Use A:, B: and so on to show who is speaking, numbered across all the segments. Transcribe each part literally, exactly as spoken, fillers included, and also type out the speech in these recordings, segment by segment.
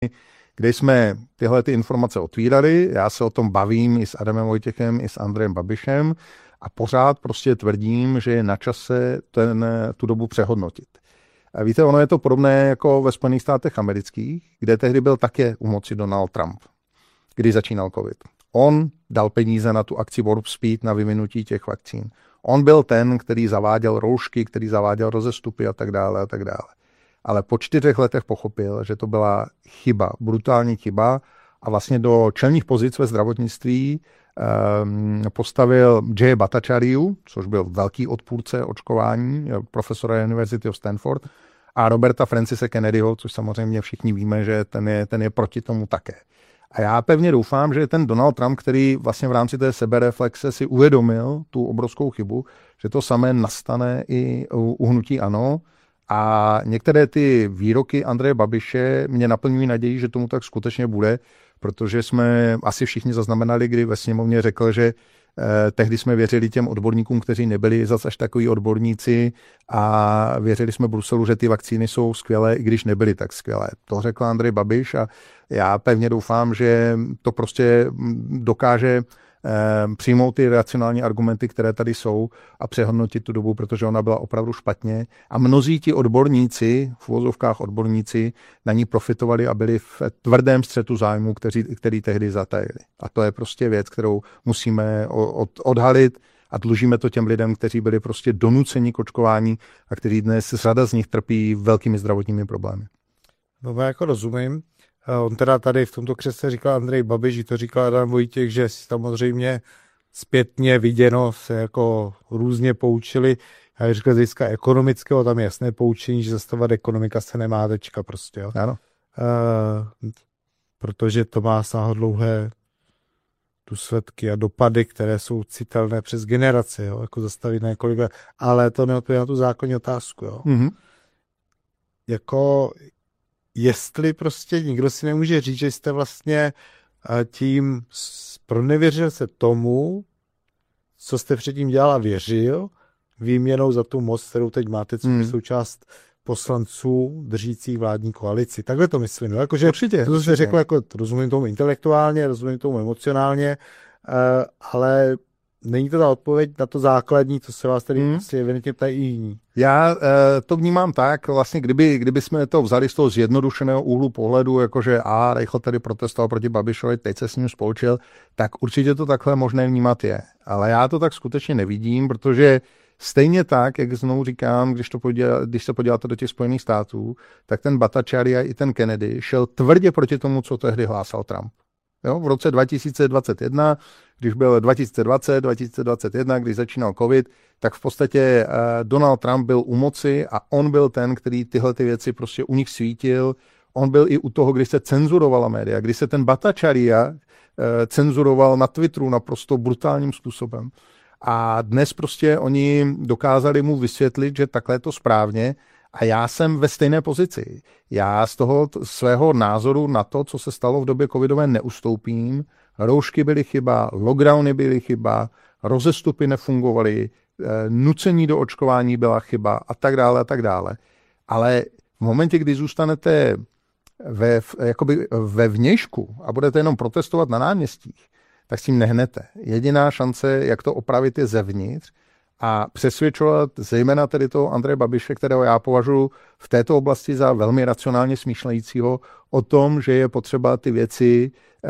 A: kde jsme tyhle ty informace otvírali. Já se o tom bavím i s Adamem Vojtěchem, i s Andrejem Babišem a pořád prostě tvrdím, že je na čase ten, tu dobu přehodnotit. A víte, ono je to podobné jako ve Spojených státech amerických, kde tehdy byl také u moci Donald Trump, kdy začínal covid. On dal peníze na tu akci Warp Speed, na vyvinutí těch vakcín. On byl ten, který zaváděl roušky, který zaváděl rozestupy a tak dále a tak dále. Ale po čtyřech letech pochopil, že to byla chyba, brutální chyba a vlastně do čelních pozic ve zdravotnictví um, postavil Jay Bhattacharyu, což byl velký odpůrce očkování, profesora University of Stanford, a Roberta Francise Kennedyho, což samozřejmě všichni víme, že ten je, ten je proti tomu také. A já pevně doufám, že ten Donald Trump, který vlastně v rámci té sebereflexe si uvědomil tu obrovskou chybu, že to samé nastane i u, u hnutí ANO. A některé ty výroky Andreje Babiše mě naplňují naději, že tomu tak skutečně bude, protože jsme asi všichni zaznamenali, kdy ve sněmovně řekl, že eh, tehdy jsme věřili těm odborníkům, kteří nebyli zas až takový odborníci a věřili jsme Bruselu, že ty vakcíny jsou skvělé, i když nebyly tak skvělé. To řekl Andrej Babiš a já pevně doufám, že to prostě dokáže přijmout ty racionální argumenty, které tady jsou a přehodnotit tu dobu, protože ona byla opravdu špatně. A mnozí ti odborníci, v uvozovkách odborníci, na ní profitovali a byli v tvrdém střetu zájmu, který, který tehdy zatajili. A to je prostě věc, kterou musíme od, odhalit a dlužíme to těm lidem, kteří byli prostě donuceni k očkování a kteří dnes řada z nich trpí velkými zdravotními problémy.
B: No, já jako rozumím. On teda tady v tomto křesle říkal Andrej Babiš, že to říkal Adam Vojtěch, že samozřejmě zpětně viděno se jako různě poučili. Já říkal, z hlediska ekonomického, tam je jasné poučení, že zastavovat ekonomika se nemá tečka prostě. Jo.
A: Ano.
B: Uh, protože to má sáhodlouhé důsledky a dopady, které jsou citelné přes generace, jo, jako zastavit na několik let. Ale to neodpovědá na tu základní otázku. Jo.
A: Mm-hmm.
B: Jako jestli prostě nikdo si nemůže říct, že jste vlastně tím pronevěřil se tomu, co jste předtím dělal a věřil, výměnou za tu moc, kterou teď máte, co je hmm. součást poslanců držících vládní koalici. Takhle to myslím. Jako, že
A: určitě.
B: To, co jste řekl, jako, rozumím tomu intelektuálně, rozumím tomu emocionálně, ale není to ta odpověď na to základní, co se vás tady hmm. vlastně evidentně ptají i jiní.
A: Já e, to vnímám tak, vlastně kdyby, kdyby jsme to vzali z toho zjednodušeného úhlu pohledu, jakože a Reichl tady protestoval proti Babišovi, teď se s ním spolčil, tak určitě to takhle možné vnímat je. Ale já to tak skutečně nevidím, protože stejně tak, jak znovu říkám, když, to podíl, když se podíváte do těch Spojených států, tak ten Bhattacharya i ten Kennedy šel tvrdě proti tomu, co tehdy hlásal Trump. Jo, v roce dva tisíce dvacet jedna, když byl dva tisíce dvacet, dva tisíce dvacet jedna, když začínal covid, tak v podstatě Donald Trump byl u moci a on byl ten, který tyhle ty věci prostě u nich svítil. On byl i u toho, když se cenzurovala média, když se ten Bhattacharya cenzuroval na Twitteru naprosto brutálním způsobem. A dnes prostě oni dokázali mu vysvětlit, že takhle je to správně. A já jsem ve stejné pozici. Já z toho svého názoru na to, co se stalo v době covidové, neustoupím. Roušky byly chyba, lockdowny byly chyba, rozestupy nefungovaly, nucení do očkování byla chyba a tak dále a tak dále. Ale v momentě, kdy zůstanete ve, jakoby ve vnějšku a budete jenom protestovat na náměstích, tak s tím nehnete. Jediná šance, jak to opravit, je zevnitř a přesvědčovat zejména tedy toho Andreje Babiše, kterého já považuji v této oblasti za velmi racionálně smýšlejícího, o tom, že je potřeba ty věci eh,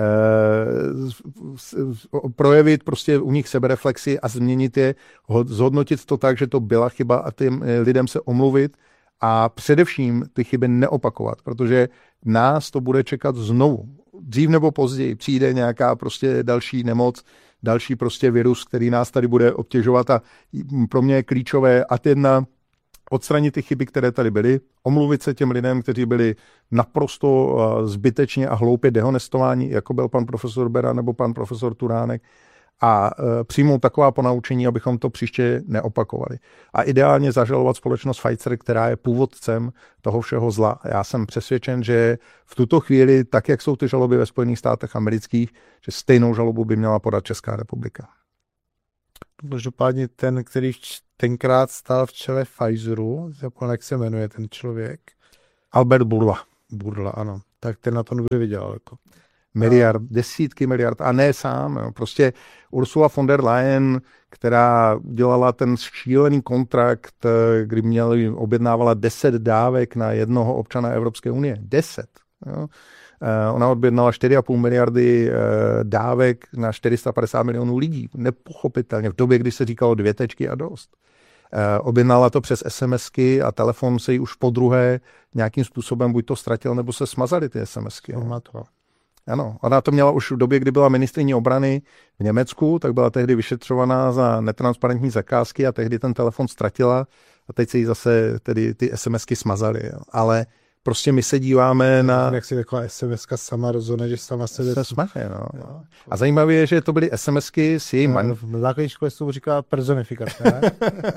A: projevit prostě u nich sebereflexi a změnit je, zhodnotit to tak, že to byla chyba a těm lidem se omluvit a především ty chyby neopakovat, protože nás to bude čekat znovu. Dřív nebo později přijde nějaká prostě další nemoc, další prostě virus, který nás tady bude obtěžovat a pro mě je klíčové ad jedna odstranit ty chyby, které tady byly, omluvit se těm lidem, kteří byli naprosto zbytečně a hloupě dehonestováni, jako byl pan profesor Bera nebo pan profesor Turánek, a přijmout taková ponaučení, abychom to příště neopakovali. A ideálně zažalovat společnost Pfizer, která je původcem toho všeho zla. Já jsem přesvědčen, že v tuto chvíli, tak jak jsou ty žaloby ve Spojených státech amerických, že stejnou žalobu by měla podat Česká republika.
B: Každopádně ten, který tenkrát stál v čele Pfizeru, jak se jmenuje ten člověk?
A: Albert Bourla.
B: Bourla, ano. tak ten na to nebude vydělat. Jako.
A: Miliard, desítky miliard a ne sám. Jo. Prostě Ursula von der Leyen, která dělala ten šílený kontrakt, kdy měli, objednávala deset dávek na jednoho občana Evropské unie. Deset. Jo. Ona objednala čtyři a půl miliardy dávek na čtyři sta padesát milionů lidí. Nepochopitelně. V době, kdy se říkalo dvě tečky a dost. Objednala to přes SMSky a telefon se jí už po druhé nějakým způsobem buď to ztratil, nebo se smazaly ty SMSky.
B: To.
A: Ano, ona to měla už v době, kdy byla ministryní obrany v Německu, tak byla tehdy vyšetřovaná za netransparentní zakázky a tehdy ten telefon ztratila a teď se jí zase tedy ty SMSky smazaly. Jo. Ale prostě my se díváme na...
B: Jak si taková SMSka sama rozhodne, že sama sebe...
A: Se smaže, no. Jo. A zajímavé je, že to byly SMSky s jejím... Man...
B: Na základní škole se tomu říká personifikace, ne?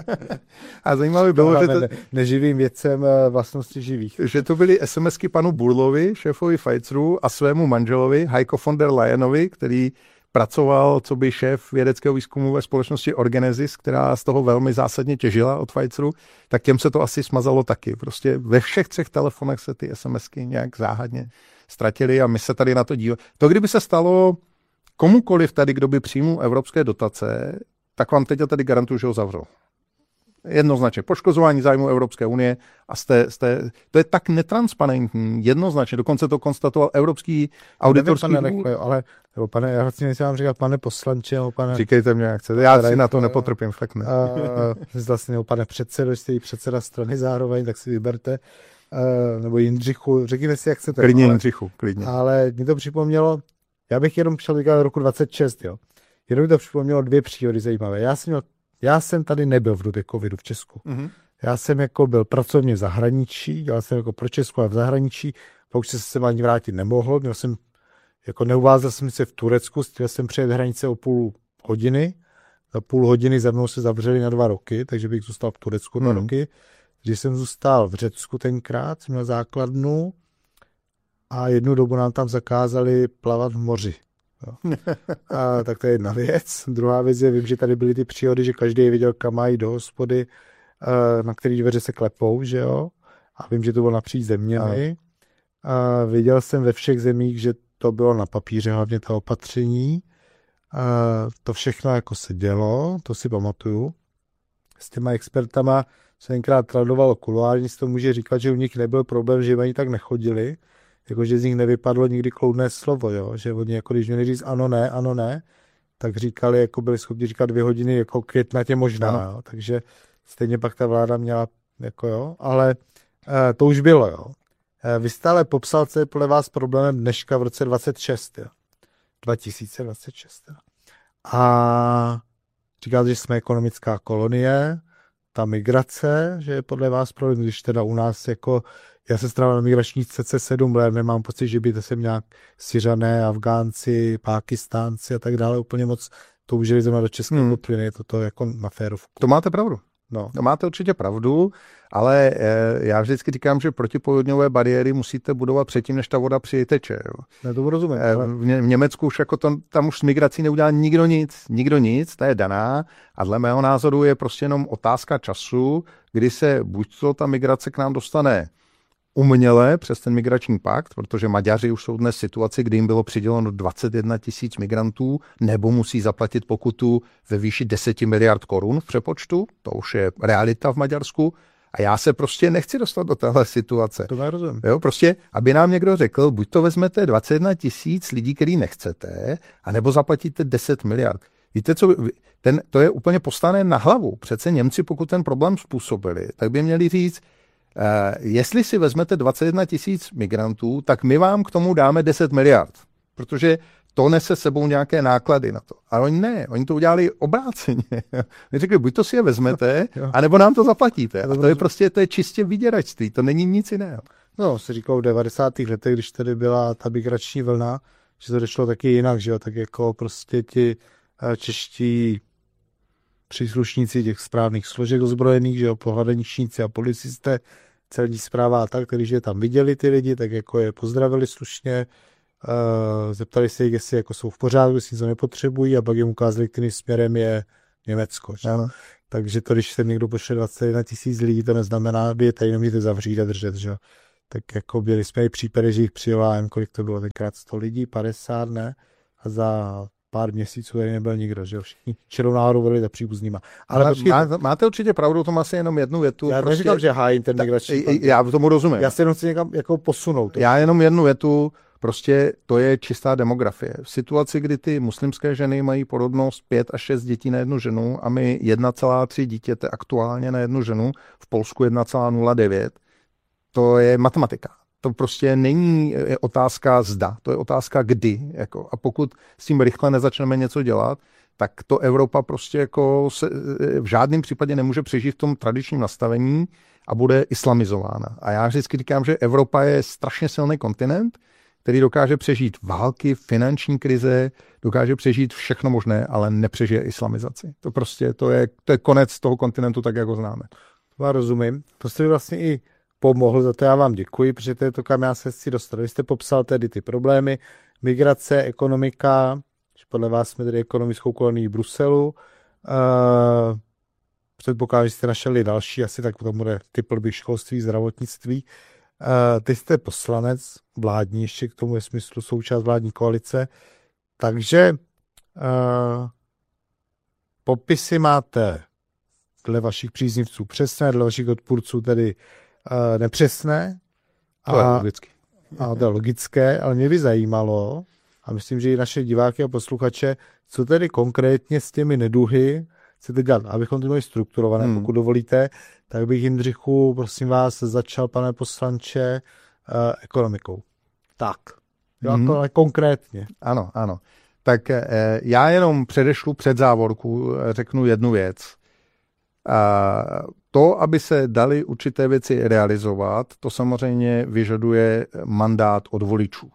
A: A zajímavé bylo, že to...
B: Ne, neživým věcem vlastnosti živých.
A: Že to byly SMSky panu Burlovi, šéfovi Pfizeru a svému manželovi, Heiko von der Leyenovi, který pracoval co by šéf vědeckého výzkumu ve společnosti Orgenesis, která z toho velmi zásadně těžila od Pfizeru, tak těm se to asi smazalo taky. Prostě ve všech třech telefonech se ty SMSky nějak záhadně ztratily a my se tady na to díváme. To, kdyby se stalo komukoliv tady, kdo by přijmul evropské dotace, tak vám teď tady garantuju, že ho zavřou. Jednoznačně poškozování zájmu Evropské unie a jste, jste, to je tak netransparentní, jednoznačně, dokonce to konstatoval Evropský auditorský
B: dvůr. Ale nebo pane, já vlastně nechci vám říkat pane poslanče, nebo pane...
A: Říkejte mě, jak chcete, já si na to nepotrpím, fakt ne.
B: A, vlastně, nebo pane předsedo, jste jí předseda strany zároveň, tak si vyberte, a, nebo Jindřichu, řekněte si, jak chcete.
A: Klidně Jindřichu, klidně.
B: Ale mě to připomnělo, já bych jenom šel říkat roku dvacet šest, jo. Jenom mi to připomnělo dvě příhody zajímavé. Já jsem měl Já jsem tady nebyl v době covidu v Česku. Mm-hmm. Já jsem jako byl pracovně v zahraničí, dělal jsem jako pro Česku a v zahraničí, pak už se sem ani vrátit nemohl. Měl jsem, jako neuvázel jsem se v Turecku, chtěl jsem přijet hranice o půl hodiny. Za půl hodiny za mnou se zavřeli na dva roky, takže bych zůstal v Turecku dva mm-hmm. roky. Když jsem zůstal v Řecku tenkrát, jsem měl základnu a jednu dobu nám tam zakázali plavat v moři. A, tak to je jedna věc. Druhá věc je, vím, že tady byly ty příhody, že každý věděl, kam mají do hospody, na který dveře se klepou, že jo. A vím, že to bylo napříč zeměmi. A viděl jsem ve všech zemích, že to bylo na papíře, hlavně ta opatření. A to všechno jako se dělo, to si pamatuju. S těma expertama se tenkrát tradovalo kuloárně, se to může říkat, že u nich nebyl problém, že oni tak nechodili. Jakože z nich nevypadlo nikdy kloudné slovo, jo? Že oni jako když měli říct ano, ne, ano, ne, tak říkali, jako byli schopni říkat dvě hodiny jako květnatě možná, jo? Takže stejně pak ta vláda měla, jako jo, ale e, to už bylo, jo. E, vy jste ale popsal, co je podle vás problémem dneška v roce dvacet šest, jo. dva tisíce dvacet šest, jo. A říkáte, že jsme ekonomická kolonie, ta migrace, že je podle vás problém, když teda u nás jako já se strávil na migrační cece sedm let, nemám pocit, že by to sem nějak Syřané, Afgánci, Pákistánci a tak dále úplně moc toužili zrovna do České hmm. plyny, je to, to jako na férovku.
A: To máte pravdu. No. To máte určitě pravdu, ale e, já vždycky říkám, že protipovodňové bariéry musíte budovat předtím, než ta voda přiteče.
B: Ne, to rozumím.
A: E, v, v Německu už jako to, tam už s migrací neudělá nikdo nic. Nikdo nic, ta je daná a dle mého názoru je prostě jenom otázka času, kdy se buď to ta migrace k nám dostane uměle přes ten migrační pakt, protože Maďaři už jsou dnes v situaci, kdy jim bylo přiděleno dvacet jedna tisíc migrantů, nebo musí zaplatit pokutu ve výši deset miliard korun v přepočtu, to už je realita v Maďarsku, a já se prostě nechci dostat do téhle situace.
B: To rozumím.
A: Jo, prostě, aby nám někdo řekl, buď to vezmete dvacet jedna tisíc lidí, který nechcete, anebo zaplatíte deset miliard. Víte co, ten, to je úplně postavené na hlavu. Přece Němci, pokud ten problém způsobili, tak by měli říct, Uh, jestli si vezmete dvacet jedna tisíc migrantů, tak my vám k tomu dáme deset miliard, protože to nese sebou nějaké náklady na to. Ale oni ne, oni to udělali obráceně. Oni řekli, buď to si je vezmete, anebo nám to zaplatíte. A to je prostě to je čistě vyděračství, to není nic jiného.
B: No, se říkalo v devadesátých letech, když tady byla ta migrační vlna, že to došlo taky jinak, že jo, tak jako prostě ti čeští příslušníci těch správných složek ozbrojených, že jo, pohraničníci a policisté, celní správa a tak, když je tam viděli ty lidi, tak jako je pozdravili slušně, uh, zeptali se jich, jestli jako jsou v pořádku, jestli něco nepotřebují a pak jim ukázali, kterým směrem je Německo. Že? Takže to, když sem někdo pošle dvacet jedna tisíc lidí, to neznamená, že je tady nemůžete zavřít a držet. Že? tak jako byli jsme i případy, že jich přijela, nevím, kolik to bylo tenkrát, sto lidí, padesát, ne? A za pár měsíců tady nebyl nikdo, že jo, všichni čerou náhodou volili za příbuznýma.
A: Ale, Ale má, máte určitě pravdu, to má asi jenom jednu větu.
B: Já
A: prostě,
B: neříkám, že hájím ten migrační.
A: Já tomu rozumím.
B: Já se jenom chci někam jako posunout.
A: Já jenom jednu větu, prostě to je čistá demografie. V situaci, kdy ty muslimské ženy mají porodnost pět až šest dětí na jednu ženu a my jedna celá tři dítěte aktuálně na jednu ženu, v Polsku jedna celá nula devět, to je matematika. To prostě není otázka zda, to je otázka kdy. Jako. A pokud s tím rychle nezačneme něco dělat, tak to Evropa prostě jako se v žádném případě nemůže přežít v tom tradičním nastavení a bude islamizována. A já vždycky říkám, že Evropa je strašně silný kontinent, který dokáže přežít války, finanční krize, dokáže přežít všechno možné, ale nepřežije islamizaci. To prostě to je, to je konec toho kontinentu, tak jak ho známe.
B: To já rozumím. To jste vlastně i pomohl, za to já vám děkuji, protože to je to, kam já se chci dostat. Vy jste popsal tedy ty problémy, migrace, ekonomika, podle vás jsme tedy ekonomickou kolonií Bruselu. Uh, předpokládám, že jste našli další, asi tak potom bude typl bych školství, zdravotnictví. Uh, ty jste poslanec vládní, ještě k tomu je smyslu součást vládní koalice, takže uh, popisy máte dle vašich příznivců přesné, dle vašich odpůrců tedy uh, nepřesné.
A: To je logické.
B: A to je logické, ale mě by zajímalo, a myslím, že i naše diváky a posluchače, co tedy konkrétně s těmi neduhy chcete dělat. Abychom to měli strukturované, hmm. pokud dovolíte, tak bych, Jindřichu, prosím vás, začal, pane poslanče, uh, ekonomikou. Tak, jo, hmm. ale konkrétně.
A: Ano, ano. Tak eh, já jenom předešlu před závorku, řeknu jednu věc. A to, aby se dali určité věci realizovat, to samozřejmě vyžaduje mandát od voličů.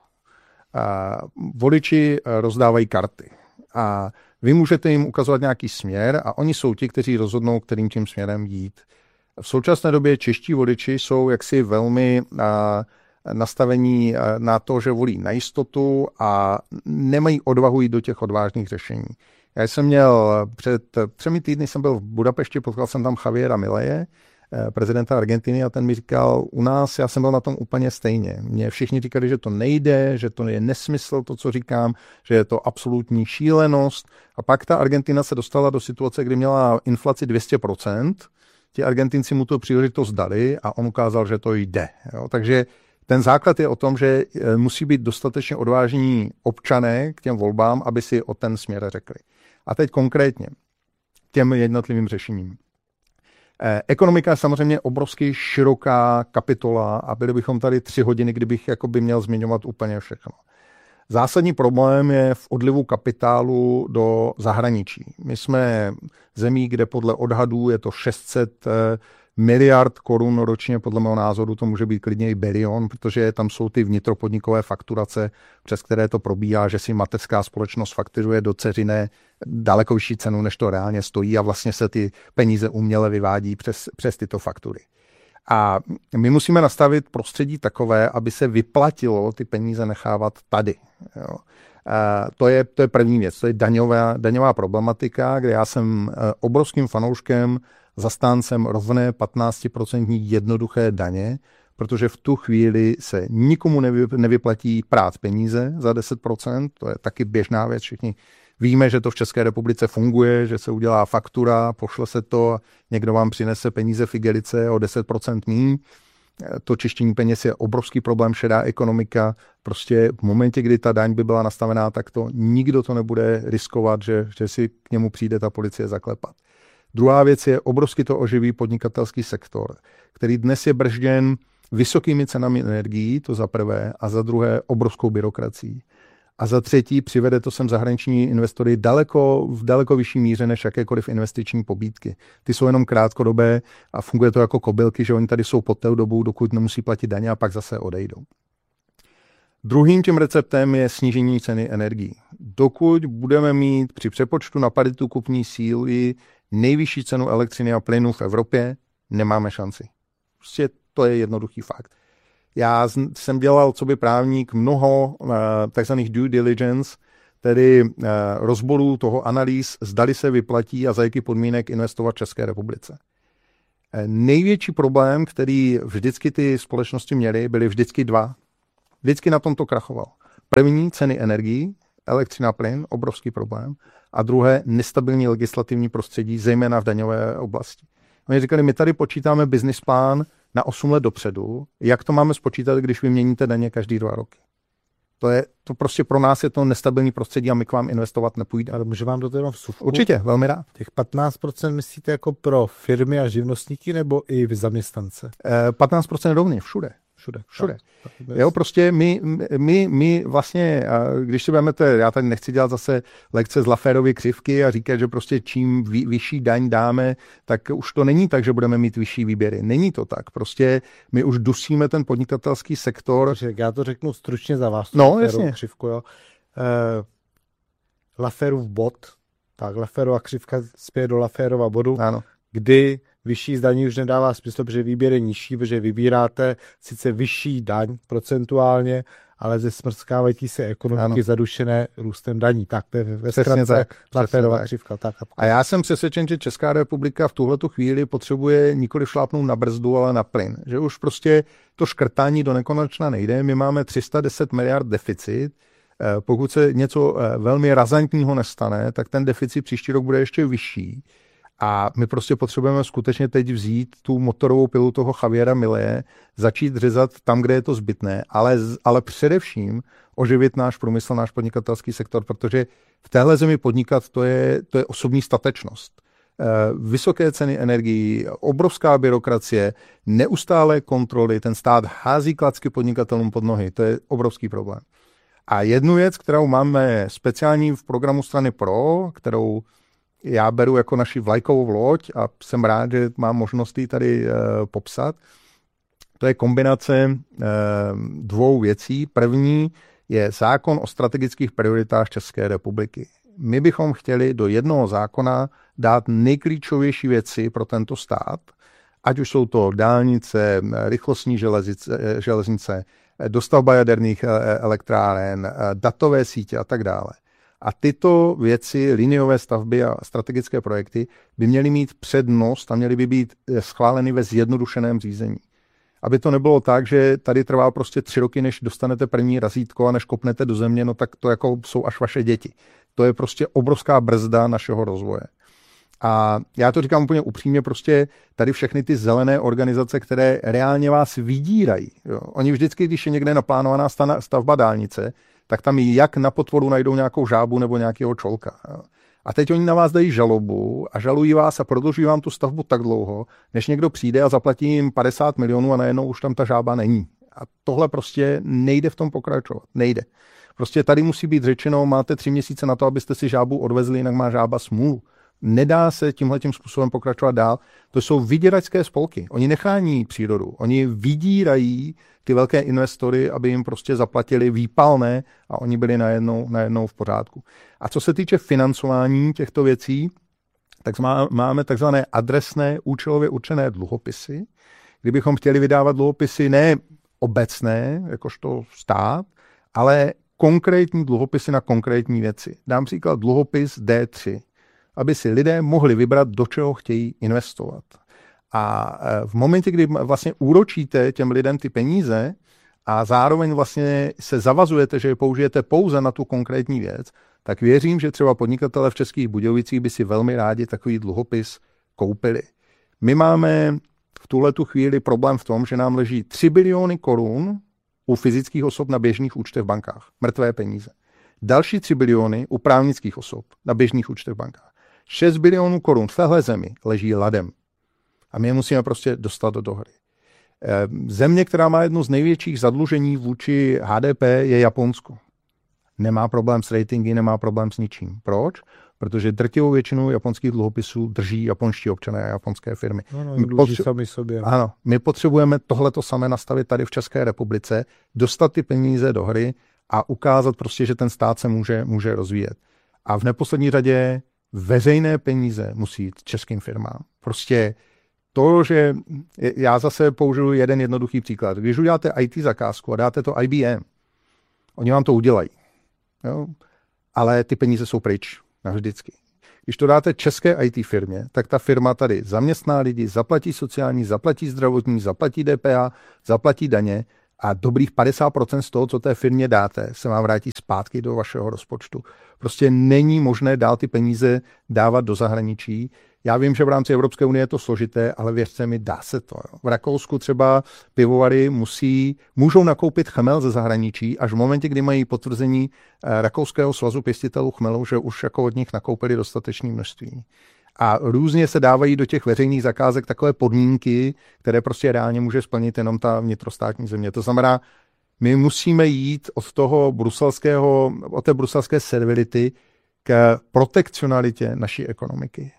A: A voliči rozdávají karty a vy můžete jim ukazovat nějaký směr a oni jsou ti, kteří rozhodnou, kterým tím směrem jít. V současné době čeští voliči jsou jaksi velmi a, nastavení na to, že volí na jistotu a nemají odvahu jít do těch odvážných řešení. Já jsem měl před třemi týdny jsem byl v Budapešti, potkal jsem tam Javiera Mileje, prezidenta Argentiny, a ten mi říkal, u nás, já jsem byl na tom úplně stejně. Mně všichni říkali, že to nejde, že to je nesmysl, to, co říkám, že je to absolutní šílenost. A pak ta Argentina se dostala do situace, kdy měla inflaci dvě stě procent. Ti Argentinci mu tu příležitost dali a on ukázal, že to jde. Jo? Takže ten základ je o tom, že musí být dostatečně odvážní občané k těm volbám, aby si o ten směr řekli. A teď konkrétně těm jednotlivým řešením. Ekonomika je samozřejmě obrovsky široká kapitola a byli bychom tady tři hodiny, kdybych jakoby měl zmiňovat úplně všechno. Zásadní problém je v odlivu kapitálu do zahraničí. My jsme zemí, kde podle odhadů je to šest set miliard korun ročně, podle mého názoru to může být klidně i bilion, protože tam jsou ty vnitropodnikové fakturace, přes které to probíhá, že si mateřská společnost fakturuje do dceřiné daleko vyšší cenu, než to reálně stojí a vlastně se ty peníze uměle vyvádí přes, přes tyto faktury. A my musíme nastavit prostředí takové, aby se vyplatilo ty peníze nechávat tady. Jo. A to je, to je první věc, to je daňová, daňová problematika, kde já jsem obrovským fanouškem, zastáncem rovné patnáct procent jednoduché daně, protože v tu chvíli se nikomu nevy, nevyplatí prát peníze za deset procent, to je taky běžná věc, všichni víme, že to v České republice funguje, že se udělá faktura, pošle se to, někdo vám přinese peníze v igelice o deset procent míň. To čištění peněz je obrovský problém, šedá ekonomika. Prostě v momentě, kdy ta daň by byla nastavená, tak to nikdo to nebude riskovat, že, že si k němu přijde ta policie zaklepat. Druhá věc je, obrovsky to oživí podnikatelský sektor, který dnes je bržděn vysokými cenami energií, to za prvé, a za druhé obrovskou byrokracií. A za třetí přivede to sem zahraniční investory daleko, v daleko vyšší míře než jakékoliv investiční pobídky. Ty jsou jenom krátkodobé a funguje to jako kobylky, že oni tady jsou pod tou dobu, dokud nemusí platit daně a pak zase odejdou. Druhým tím receptem je snížení ceny energií. Dokud budeme mít při přepočtu na paritu kupní síly nejvyšší cenu elektřiny a plynu v Evropě, nemáme šanci. Prostě to je jednoduchý fakt. Já jsem dělal coby právník mnoho uh, takzvaných due diligence, tedy uh, rozborů toho analýz, zdali se vyplatí a za jaký podmínek investovat v České republice. Největší problém, který vždycky ty společnosti měly, byly vždycky dva. Vždycky na tom to krachovalo. První ceny energií, elektřina, plyn, obrovský problém. A druhé nestabilní legislativní prostředí, zejména v daňové oblasti. Oni říkali, my tady počítáme business plán na osm let dopředu. Jak to máme spočítat, když vyměníte daně každý dva roky? To je, to prostě pro nás je to nestabilní prostředí a my k vám investovat nepůjde.
B: Ale můžu vám do toho vsuvku?
A: Určitě, velmi rád.
B: Těch patnáct procent myslíte jako pro firmy a živnostníky nebo i vy zaměstnance?
A: Eh, patnáct procent rovně, všude.
B: Všude.
A: Všude. Jo, prostě my, my, my vlastně, když si budeme, já tady nechci dělat zase lekce z Lafferovy křivky a říkat, že prostě čím vy, vyšší daň dáme, tak už to není tak, že budeme mít vyšší výběry. Není to tak. Prostě my už dusíme ten podnikatelský sektor.
B: Já to řeknu stručně za vás.
A: No, jasně.
B: Křivku, jo. Eh, Lafferův bod, tak Lafferova křivka zpět do Lafferova bodu,
A: ano.
B: Kdy vyšší zdaní už nedává smysl, protože výběr je nižší, protože vybíráte sice vyšší daň procentuálně, ale ze smrskávající se ekonomiky ano. zadušené růstem daní. Tak to je ve zkratce Lafferova křivka. Tak.
A: A já jsem přesvědčen, že Česká republika v tuhletu chvíli potřebuje nikoli šlápnout na brzdu, ale na plyn. Že už prostě to škrtání do nekonečna nejde. My máme tři sta deset miliard deficit. Pokud se něco velmi razantního nestane, tak ten deficit příští rok bude ještě vyšší. A my prostě potřebujeme skutečně teď vzít tu motorovou pilu toho Javiera Mileje, začít řezat tam, kde je to zbytné, ale, ale především oživit náš průmysl, náš podnikatelský sektor, protože v téhle zemi podnikat to je, to je osobní statečnost. Vysoké ceny energií, obrovská byrokracie, neustálé kontroly, ten stát hází klacky podnikatelům pod nohy, to je obrovský problém. A jednu věc, kterou máme speciální v programu Strany Pro, kterou já beru jako naši vlajkovou loď a jsem rád, že mám možnost ji tady e, popsat. To je kombinace e, dvou věcí. První je zákon o strategických prioritách České republiky. My bychom chtěli do jednoho zákona dát nejklíčovější věci pro tento stát, ať už jsou to dálnice, rychlostní železnice, železnice dostavba jaderných elektráren, datové sítě a tak dále. A tyto věci, liniové stavby a strategické projekty by měly mít přednost a měly by být schváleny ve zjednodušeném řízení. Aby to nebylo tak, že tady trvá prostě tři roky, než dostanete první razítko a než kopnete do země, no tak to jako jsou až vaše děti. To je prostě obrovská brzda našeho rozvoje. A já to říkám úplně upřímně, prostě tady všechny ty zelené organizace, které reálně vás vydírají. Jo. Oni vždycky, když je někde naplánovaná stavba dálnice, tak tam jak na potvoru najdou nějakou žábu nebo nějakého čolka. Jo. A teď oni na vás dají žalobu a žalují vás a prodlužují vám tu stavbu tak dlouho, než někdo přijde a zaplatí jim padesát milionů a najednou už tam ta žába není. A tohle prostě nejde v tom pokračovat. Nejde. Prostě tady musí být řečeno, máte tři měsíce na to, abyste si žábu odvezli, jinak má žába smůlu. Nedá se tímhletím způsobem pokračovat dál. To jsou vyděračské spolky. Oni nechrání přírodu. Oni vydírají ty velké investory, aby jim prostě zaplatili výpalné a oni byli najednou, najednou v pořádku. A co se týče financování těchto věcí, tak máme takzvané adresné, účelově určené dluhopisy. Kdybychom chtěli vydávat dluhopisy ne obecné, jakožto stát, ale konkrétní dluhopisy na konkrétní věci. Dám příklad dluhopis D tři. Aby si lidé mohli vybrat, do čeho chtějí investovat. A v momentě, kdy vlastně úročíte těm lidem ty peníze a zároveň vlastně se zavazujete, že je použijete pouze na tu konkrétní věc, tak věřím, že třeba podnikatelé v Českých Budějovicích by si velmi rádi takový dluhopis koupili. My máme v tuhletu chvíli problém v tom, že nám leží tři biliony korun u fyzických osob na běžných účtech v bankách. Mrtvé peníze. Další tři biliony u právnických osob na běžných účtech v bankách. šest bilionů korun v téhle zemi leží ladem. A my je musíme prostě dostat do hry. Země, která má jedno z největších zadlužení vůči H D P, je Japonsko. Nemá problém s ratingy, nemá problém s ničím. Proč? Protože drtivou většinu japonských dluhopisů drží japonští občané a japonské firmy.
B: No, no, my, potře- sami sobě.
A: Ano, my potřebujeme tohleto samé nastavit tady v České republice, dostat ty peníze do hry a ukázat prostě, že ten stát se může, může rozvíjet. A v neposlední řadě veřejné peníze musí jít českým firmám. Prostě to, že já zase použiju jeden jednoduchý příklad. Když uděláte í té zakázku a dáte to I B M, oni vám to udělají. Jo? Ale ty peníze jsou pryč navždycky. Když to dáte české í té firmě, tak ta firma tady zaměstná lidi, zaplatí sociální, zaplatí zdravotní, zaplatí D P H, zaplatí daně a dobrých padesát procent z toho, co té firmě dáte, se vám vrátí zpátky do vašeho rozpočtu. Prostě není možné dál ty peníze dávat do zahraničí. Já vím, že v rámci Evropské unie je to složité, ale věřte mi, dá se to. Jo. V Rakousku třeba pivovary musí, můžou nakoupit chmel ze zahraničí až v momentě, kdy mají potvrzení Rakouského svazu pěstitelů chmelu, že už jako od nich nakoupili dostatečné množství. A různě se dávají do těch veřejných zakázek takové podmínky, které prostě reálně může splnit jenom ta vnitrostátní země. To znamená, my musíme jít od toho bruselského, od té bruselské servility k protekcionalitě naší ekonomiky.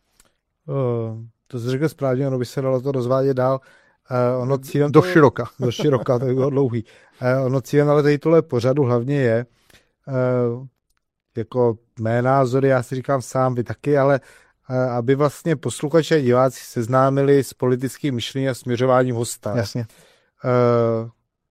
B: Uh, to jsi řekl správně, ono by se dalo to rozvádět dál. Uh, ono cílem
A: do
B: toho,
A: široka.
B: Do široka, to by bylo dlouhý. Uh, ono cílem ale tady tohle pořadu hlavně je, uh, jako mé názory, já si říkám sám, vy taky, ale uh, aby vlastně posluchači a diváci seznámili s politickým myšlením a směřováním hosta.
A: Jasně.
B: Uh,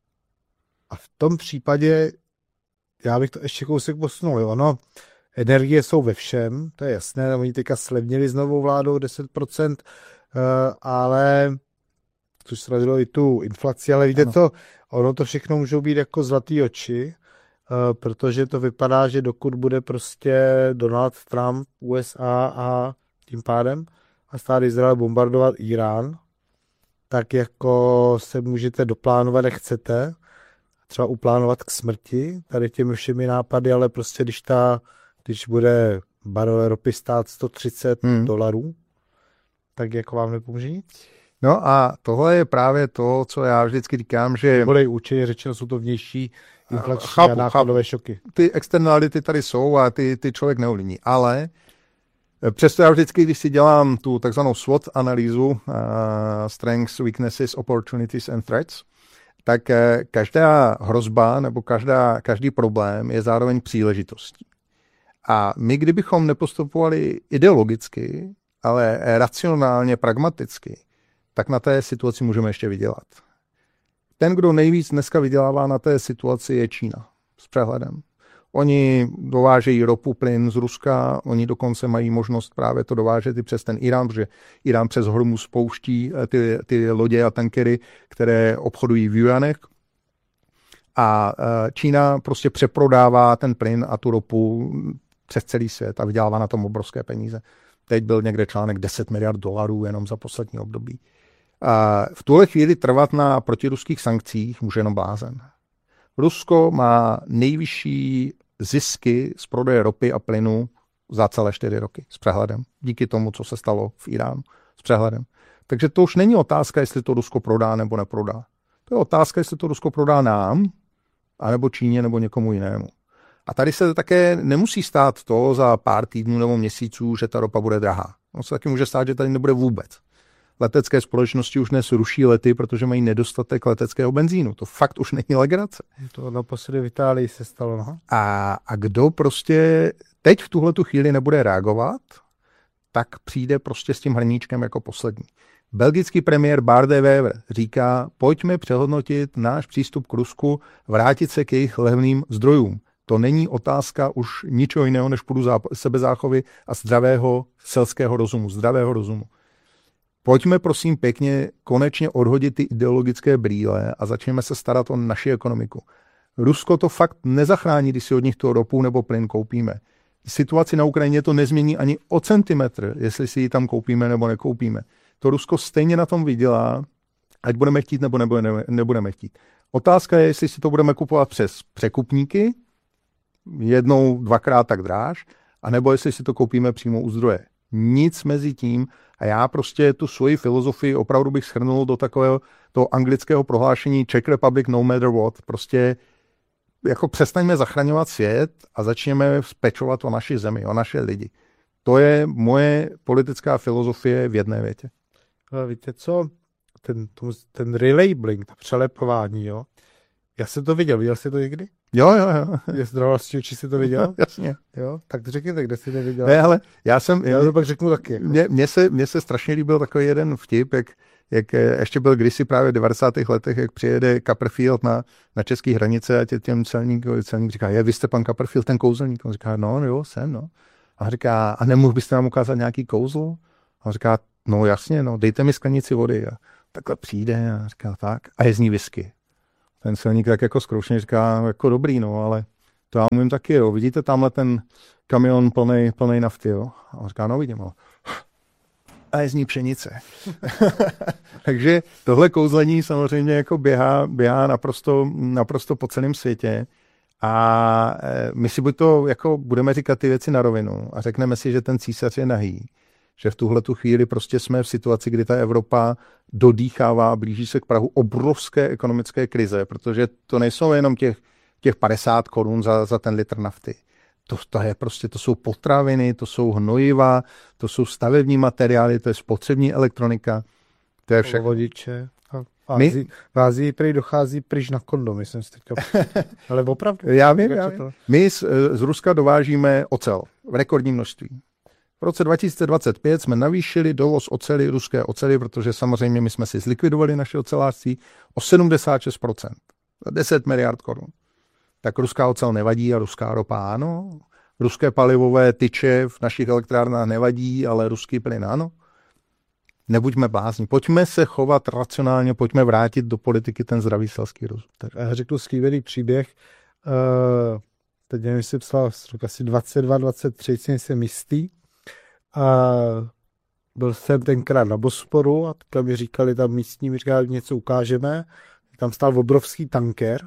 B: a v tom případě já bych to ještě kousek posunul. Jo. Ono, energie jsou ve všem, to je jasné, oni teďka slevnili s novou vládou deset procent, uh, ale což srazilo i tu inflaci, ale víte co, ono to všechno můžou být jako zlatý oči, uh, protože to vypadá, že dokud bude prostě Donald Trump, U S A a tím pádem a stát Izrael bombardovat Irán, tak jako se můžete doplánovat, jak chcete, třeba uplánovat k smrti, tady těmi všemi nápady, ale prostě když ta, když bude barel ropy stát sto třicet hmm. dolarů, tak jako vám nepomůže nic?
A: No a tohle je právě to, co já vždycky říkám, že...
B: Bude účinně řečeno, jsou to vnější inflační chápu, a nákladové chápu. šoky.
A: Ty externality tady jsou a ty, ty člověk neovlivní, ale přesto já vždycky, když si dělám tu takzvanou SWOT analýzu, uh, Strengths, Weaknesses, Opportunities and Threats, tak každá hrozba nebo každá, každý problém je zároveň příležitostí. A my, kdybychom nepostupovali ideologicky, ale racionálně, pragmaticky, tak na té situaci můžeme ještě vydělat. Ten, kdo nejvíc dneska vydělává na té situaci, je Čína. S přehledem. Oni dovážejí ropu, plyn z Ruska, oni dokonce mají možnost právě to dovážet i přes ten Irán, protože Irán přes Hormuz spouští ty, ty lodě a tankery, které obchodují v juanech. A Čína prostě přeprodává ten plyn a tu ropu přes celý svět a vydělává na tom obrovské peníze. Teď byl někde článek deset miliard dolarů jenom za poslední období. A v tuhle chvíli trvat na protiruských sankcích může jenom blázen. Rusko má nejvyšší zisky z prodeje ropy a plynu za celé čtyři roky s přehledem. Díky tomu, co se stalo v Iránu s přehledem. Takže to už není otázka, jestli to Rusko prodá nebo neprodá. To je otázka, jestli to Rusko prodá nám, anebo Číně, nebo někomu jinému. A tady se také nemusí stát to za pár týdnů nebo měsíců, že ta ropa bude drahá. No se taky může stát, že tady nebude vůbec. Letecké společnosti už dnes ruší lety, protože mají nedostatek leteckého benzínu. To fakt už není legrace.
B: To naposledy v Itálii se stalo. No?
A: A, a kdo prostě teď v tuhletu chvíli nebude reagovat, tak přijde prostě s tím hrníčkem jako poslední. Belgický premiér Bart de Wever říká, pojďme přehodnotit náš přístup k Rusku, vrátit se k jejich levným zdrojům. To není otázka už ničeho jiného, než půdu sebezáchovy a zdravého selského rozumu, zdravého rozumu. Pojďme prosím pěkně konečně odhodit ty ideologické brýle a začněme se starat o naši ekonomiku. Rusko to fakt nezachrání, když si od nich tu ropu nebo plyn koupíme. Situaci na Ukrajině to nezmění ani o centimetr, jestli si ji tam koupíme nebo nekoupíme. To Rusko stejně na tom vydělá, ať budeme chtít nebo nebudeme chtít. Otázka je, jestli si to budeme kupovat přes překupníky, jednou, dvakrát tak dráž, anebo jestli si to koupíme přímo u zdroje. Nic mezi tím a já prostě tu svoji filozofii opravdu bych shrnul do takového toho anglického prohlášení Czech Republic no matter what. Prostě jako přestaňme zachraňovat svět a začněme pečovat o naši zemi, o naše lidi. To je moje politická filozofie v jedné větě.
B: Víte co? Ten, ten relabeling, ta přelepování, jo? Já jsem to viděl, viděl jsi to někdy?
A: Jo, jo, jo.
B: Je zdravostní oči, si to viděl?
A: Jasně.
B: Jo, tak řekněte, kde jsi to viděl.
A: Ne, ale já jsem...
B: Já to pak řeknu taky. Jako.
A: Mně, mně, se, mně se strašně líbil takový jeden vtip, jak, jak ještě byl kdysi právě v devadesátých letech, jak přijede Copperfield na, na české hranice a tě, těm celník, celník říká, je, vy jste pan Copperfield, ten kouzelník. On říká, no, jo, jsem, no. A on říká, a nemohl byste nám ukázat nějaký kouzlo? A on říká, no jasně, no, dejte mi sklenici vody. A takhle přijde a říká tak. A je z ní whisky. Ten celník tak jako zkroušeně říká, jako dobrý, no, ale to já umím taky, jo. Vidíte tamhle ten kamion plnej, plnej nafty, jo? A on říká, no vidím, jo. A je z ní pšenice. Takže tohle kouzlení samozřejmě jako běhá, běhá naprosto, naprosto po celém světě. A my si buď to jako budeme říkat ty věci na rovinu a řekneme si, že ten císař je nahý, že v tuhle tu chvíli prostě jsme v situaci, kdy ta Evropa dodýchává, blíží se k prahu obrovské ekonomické krize, protože to nejsou jenom těch, těch padesát korun za, za ten litr nafty. To, to je prostě, to jsou potraviny, to jsou hnojiva, to jsou stavební materiály, to je spotřební elektronika, to je všechno.
B: Vodiče. V Ázii, v Ázii prý dochází pryč na kondomy, jsem si teďka... Ale opravdu.
A: Já vím, já vím. My z, z Ruska dovážíme ocel v rekordním množství. V roce dva tisíce dvacet pět jsme navýšili dovoz oceli, ruské oceli, protože samozřejmě my jsme si zlikvidovali naše ocelářství o sedmdesát šest procent. deset miliard korun. Tak ruská ocel nevadí a ruská ropa ano. Ruské palivové tyče v našich elektrárnách nevadí, ale ruský plyn ano. Nebuďme blázni. Pojďme se chovat racionálně, pojďme vrátit do politiky ten zdravý selský rozum.
B: Tak já řeknu skvělý příběh. Uh, teď nevím, jestli psal asi dvacet dva dvacet tři, jsem jistý. A byl jsem tenkrát na Bosporu a tam mi říkali, tam místní mi říkali, něco ukážeme. Tam stál obrovský tanker.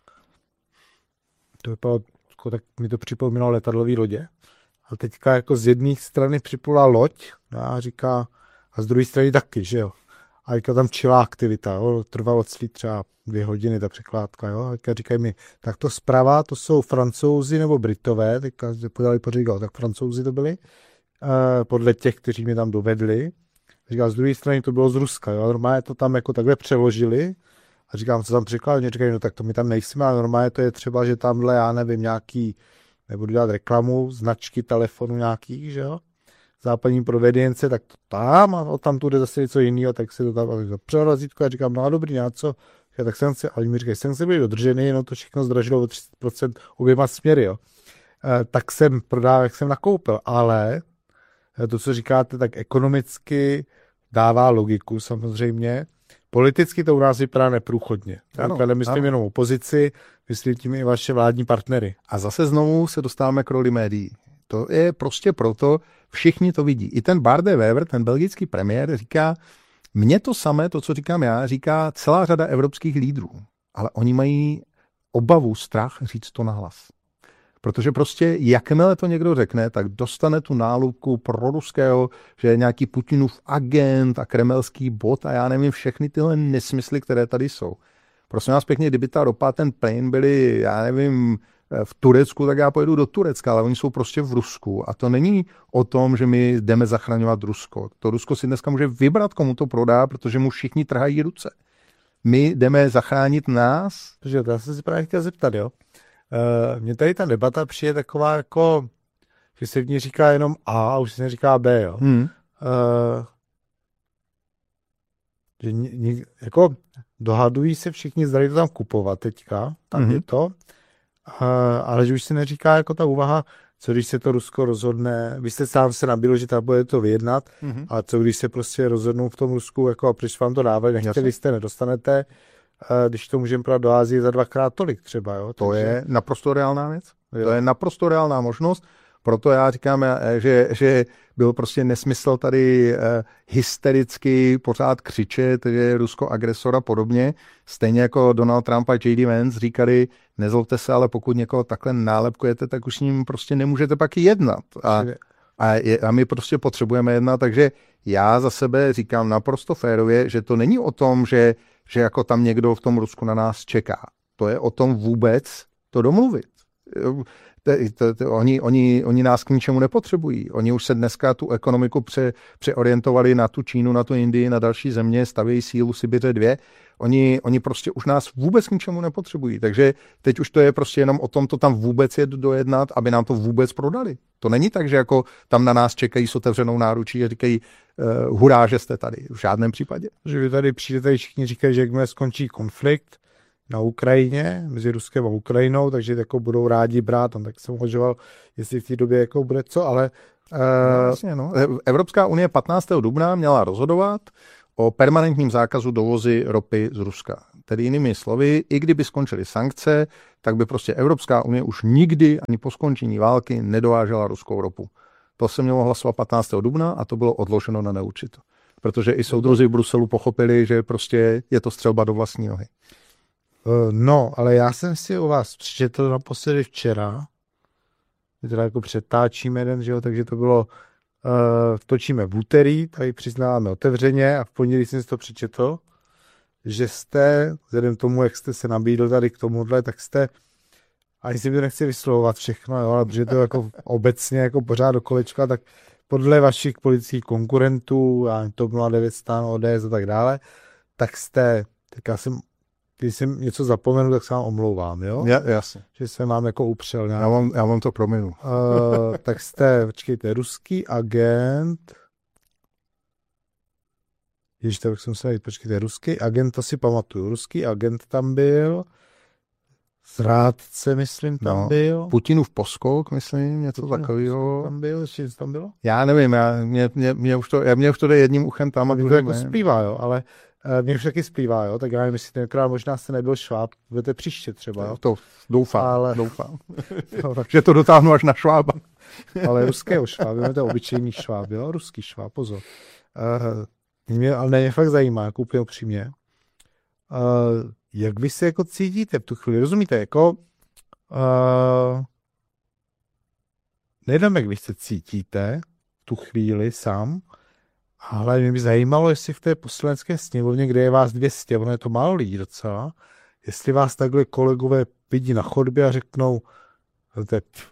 B: To vypadalo, tak mi to připomínalo letadlový lodě. A teďka jako z jedné strany připlula loď a říká, a z druhé strany taky, že jo. A teďka tam čilá aktivita, jo. Trvalo celý třeba dvě hodiny ta překládka, jo. A teďka říkají mi, tak to zprava, to jsou Francouzi nebo Britové, teďka se podali poříkat, tak Francouzi to byli, eh, podle těch, kteří mě tam dovedli. Říkám, z druhé strany to bylo z Ruska, jo. A normálně to tam jako takhle přeložili. A říkám, co tam překládá, mě říkají, no tak to my tam nejsme, ale normálně to je třeba, že tamhle, já nevím, nějaký, nebudu dělat reklamu, značky telefonu nějakých, že jo. Západní provenience, tak to tam a tam tu jde zase něco jiného, tak se to tam přerazítko a říkám, no a dobrý, a co? Já, tak jsem se, ale mi říkají, jsem se byli dodržený, no to všechno zdražilo o třicet procent oběma směry, jo. E, tak jsem prodával, jak jsem nakoupil, ale to, co říkáte, tak ekonomicky dává logiku samozřejmě. Politicky to u nás vypadá neprůchodně. Ano, nemyslím ano. jenom opozici, myslím tím i vaše vládní partnery.
A: A zase znovu se dostáváme k roli médií. To je prostě proto, všichni to vidí. I ten Bart Wever, ten belgický premiér, říká, mně to samé, to, co říkám já, říká celá řada evropských lídrů. Ale oni mají obavu, strach říct to nahlas. Protože prostě, jakmile to někdo řekne, tak dostane tu nálupku pro ruského, že je nějaký Putinův agent a kremelský bot a já nevím, všechny tyhle nesmysly, které tady jsou. Prosím vás pěkně, kdyby ta ropa, ten plyn byly, já nevím, v Turecku, tak já pojedu do Turecka, ale oni jsou prostě v Rusku. A to není o tom, že my jdeme zachraňovat Rusko. To Rusko si dneska může vybrat, komu to prodá, protože mu všichni trhají ruce. My jdeme zachránit nás.
B: Takže já jsem si právě chtěl zeptat, jo. Uh, mně tady ta debata přijde taková jako, že se v ní říká jenom A a už se neříká B, jo. Hmm. Uh, že ně, jako dohadují se všichni, zdali to tam kupovat teďka, tak hmm. je to. Uh, ale že už se neříká jako ta úvaha, co když se to Rusko rozhodne, vy jste sám se nabídl, že tam bude to vyjednat, mm-hmm. a co když se prostě rozhodnou v tom Rusku, jako a proč vám to dávají, nechtěli jste, nedostanete, uh, když to můžeme prodat do Ázie za dvakrát tolik třeba, jo.
A: To takže... je naprosto reálná věc, jo. To je naprosto reálná možnost, proto já říkám, že, že byl prostě nesmysl tady uh, hystericky pořád křičet, že je Rusko agresor a podobně. Stejně jako Donald Trump a J D Vance říkali, nezlobte se, ale pokud někoho takhle nálepkujete, tak už s ním prostě nemůžete pak jednat. A, a, je, a my prostě potřebujeme jednat, takže já za sebe říkám naprosto férově, že to není o tom, že, že jako tam někdo v tom Rusku na nás čeká. To je o tom vůbec to domluvit. To, to, to, oni, oni, oni nás k ničemu nepotřebují. Oni už se dneska tu ekonomiku pře, přeorientovali na tu Čínu, na tu Indii, na další země, stavějí sílu Sibiře dvě. Oni, oni prostě už nás vůbec k ničemu nepotřebují. Takže teď už to je prostě jenom o tom to tam vůbec jet dojednat, aby nám to vůbec prodali. To není tak, že jako tam na nás čekají s otevřenou náručí a říkají uh, hurá, že jste tady. V žádném případě.
B: Že vy tady přijdete, všichni říkají, že jakmile skončí konflikt, na Ukrajině, mezi Ruskem a Ukrajinou, takže jako budou rádi brát, on tak jsem uvažoval, jestli v té době jako bude co, ale... Uh...
A: No, vlastně, no. Evropská unie patnáctého dubna měla rozhodovat o permanentním zákazu dovozy ropy z Ruska. Tedy jinými slovy, i kdyby skončily sankce, tak by prostě Evropská unie už nikdy ani po skončení války nedovážela ruskou ropu. To se mělo hlasovat patnáctého dubna a to bylo odloženo na neurčito. Protože i soudruzi v Bruselu pochopili, že prostě je to střelba do vlastní nohy.
B: No, ale já jsem si u vás přečetl naposledy včera, my teda jako přetáčíme jeden, že jo, takže to bylo, uh, točíme v úterý, tady přiznáváme otevřeně a v pondělí jsem si to přečetl, že jste, vzhledem tomu, jak jste se nabídl tady k tomuhle, tak jste, ani si mi to nechci vyslovovat všechno, jo, ale protože to jako obecně jako pořád do kolečka, tak podle vašich politických konkurentů, a TOP nula devět, STAN, O D S a tak dále, tak jste, tak já jsem, když jsem něco zapomenu, tak se vám omlouvám, jo?
A: Ja, jasně.
B: Že jsem vám jako upřel.
A: Já vám, já vám to prominu.
B: Uh, tak jste, počkejte, ruský agent, Ježiš, tak jsem se najít, počkejte, ruský agent, to si pamatuju, ruský agent tam byl, zrádce, myslím, tam
A: no,
B: byl.
A: Putinův poskok, myslím, něco takového.
B: Tam byl, ještě něco tam bylo?
A: Já nevím, já, mě, mě, mě, už to, já, mě už to jde jedním uchem tam a
B: to jako splývá, jo, ale uh, mě už taky splývá, jo, tak já nevím, jestli tenkrát možná jste nebyl Šváb, budete příště třeba, jo.
A: To doufám, ale...
B: doufám.
A: no, že to dotáhnu až na Švába.
B: Ale ruského Švába, to je obyčejný Šváb, jo, ruský Šváb, pozor. Uh, mě, ale mě fakt zajímá, jako úplně upřímně. Uh, jak vy se jako cítíte v tu chvíli? Rozumíte, jako uh, nejdem, jak vy se cítíte v tu chvíli sám, ale mě by zajímalo, jestli v té poslanecké sněmovně, kde je vás dvě stě, ono je to málo lidí docela, jestli vás takhle kolegové vidí na chodbě a řeknou, to je pff,